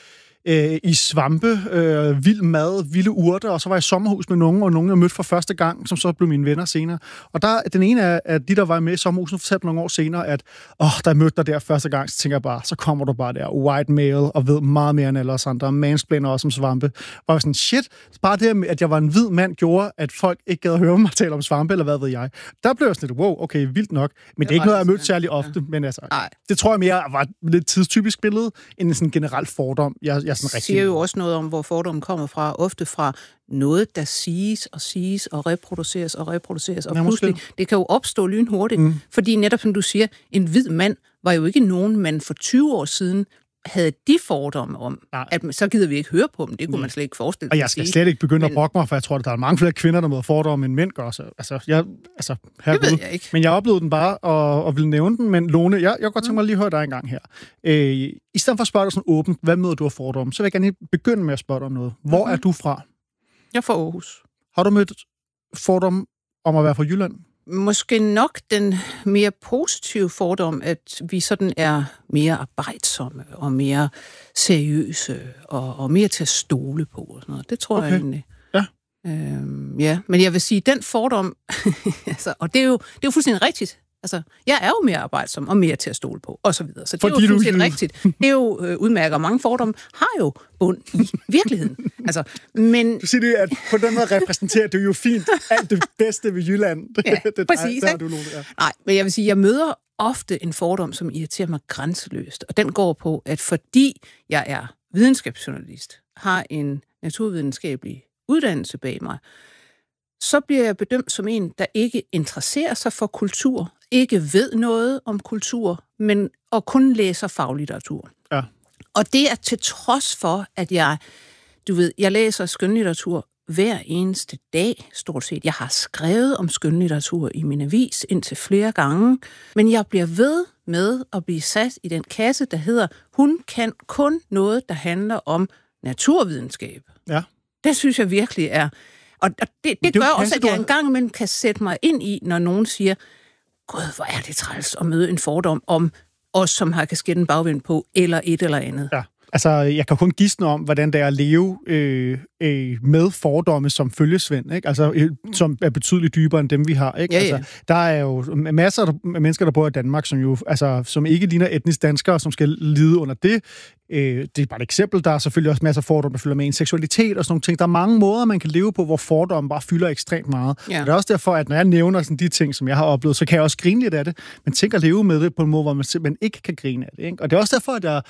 Speaker 30: i svampe, vild mad, vilde urter, og så var jeg i sommerhus med nogen, jeg mødte for første gang, som så blev mine venner senere. Og den ene af de, der var med i sommerhuset, fortalte nogle år senere, at da jeg mødte dig der første gang, så tænker jeg bare, så kommer du bare der, white male, og ved meget mere end alle os andre, mansplainer også om svampe. Og jeg var sådan, shit, bare det, at jeg var en hvid mand, gjorde, at folk ikke gad at høre mig tale om svampe, eller hvad ved jeg. Der blev jeg sådan lidt, wow, okay, vildt nok. Men det er ikke noget, jeg mødte særlig ofte, men altså, det tror jeg mere var et lidt tidstypisk billede, end en sådan generel fordom. Jeg
Speaker 29: siger jo også noget om, hvor fordommen kommer fra. Ofte fra noget, der siges og reproduceres, og pludselig, det kan jo opstå lynhurtigt. Fordi netop som du siger, en hvid mand var jo ikke nogen mand for 20 år siden, havde de fordomme om, at så gider vi ikke høre på dem. Det kunne man slet ikke forestille sig.
Speaker 30: Og jeg skal slet ikke begynde at brokke mig, for jeg tror, at der er mange flere kvinder, der møder fordomme, end mænd gør. Det
Speaker 29: ved jeg ikke.
Speaker 30: Men jeg oplevede den bare, og ville nævne den. Men Lone, jeg kan godt tænke mig at lige høre dig en gang her. I stedet for at spørge dig sådan åbent, hvad møder du af fordomme, så vil jeg gerne begynde med at spørge dig om noget. Hvor er du fra?
Speaker 29: Jeg er fra Aarhus.
Speaker 30: Har du mødt fordomme om at være fra Jylland?
Speaker 29: Måske nok den mere positive fordom, at vi sådan er mere arbejdsomme og mere seriøse og mere til at stole på og sådan noget. Det tror jeg egentlig. Ja. Men jeg vil sige, den fordom, og det er jo fuldstændig rigtigt. Altså, jeg er jo mere arbejdsom og mere til at stole på, og så videre. Så det er jo fuldstændig rigtigt. Det er jo udmærket, og mange fordomme har jo bund i virkeligheden. Altså, men...
Speaker 30: Du siger det, at på den måde repræsenterer det jo fint alt det bedste ved Jylland.
Speaker 29: Ja, præcis. Nej, men jeg vil sige, jeg møder ofte en fordom, som irriterer mig grænseløst, og den går på, at fordi jeg er videnskabsjournalist, har en naturvidenskabelig uddannelse bag mig, så bliver jeg bedømt som en, der ikke interesserer sig for kultur, ikke ved noget om kultur, og kun læser faglitteratur.
Speaker 30: Ja.
Speaker 29: Og det er til trods for, at jeg læser skønlitteratur hver eneste dag, stort set. Jeg har skrevet om skønlitteratur i min avis indtil flere gange, men jeg bliver ved med at blive sat i den kasse, der hedder, hun kan kun noget, der handler om naturvidenskab.
Speaker 30: Ja. Det
Speaker 29: synes jeg virkelig er. Og det gør også, at jeg engang imellem kan sætte mig ind i, når nogen siger, gud, hvor er det træls at møde en fordom om os, som har kasketten bagvendt på, eller et eller andet.
Speaker 30: Ja. Altså, jeg kan kun gisne om, hvordan det er at leve med fordomme som følgesvend, ikke? Altså, som er betydeligt dybere end dem, vi har, ikke?
Speaker 29: Ja.
Speaker 30: Altså, der er jo masser af mennesker, der bor i Danmark, som ikke ligner etnisk danskere, som skal lide under det. Det er bare et eksempel. Der er selvfølgelig også masser af fordomme, der fylder med en seksualitet og sådan nogle ting. Der er mange måder, man kan leve på, hvor fordomme bare fylder ekstremt meget. Ja. Og det er også derfor, at når jeg nævner sådan de ting, som jeg har oplevet, så kan jeg også grine lidt af det. Men tænk at leve med det på en måde, hvor man simpelthen ikke kan grine af det, ikke? Og det er også derfor, at jeg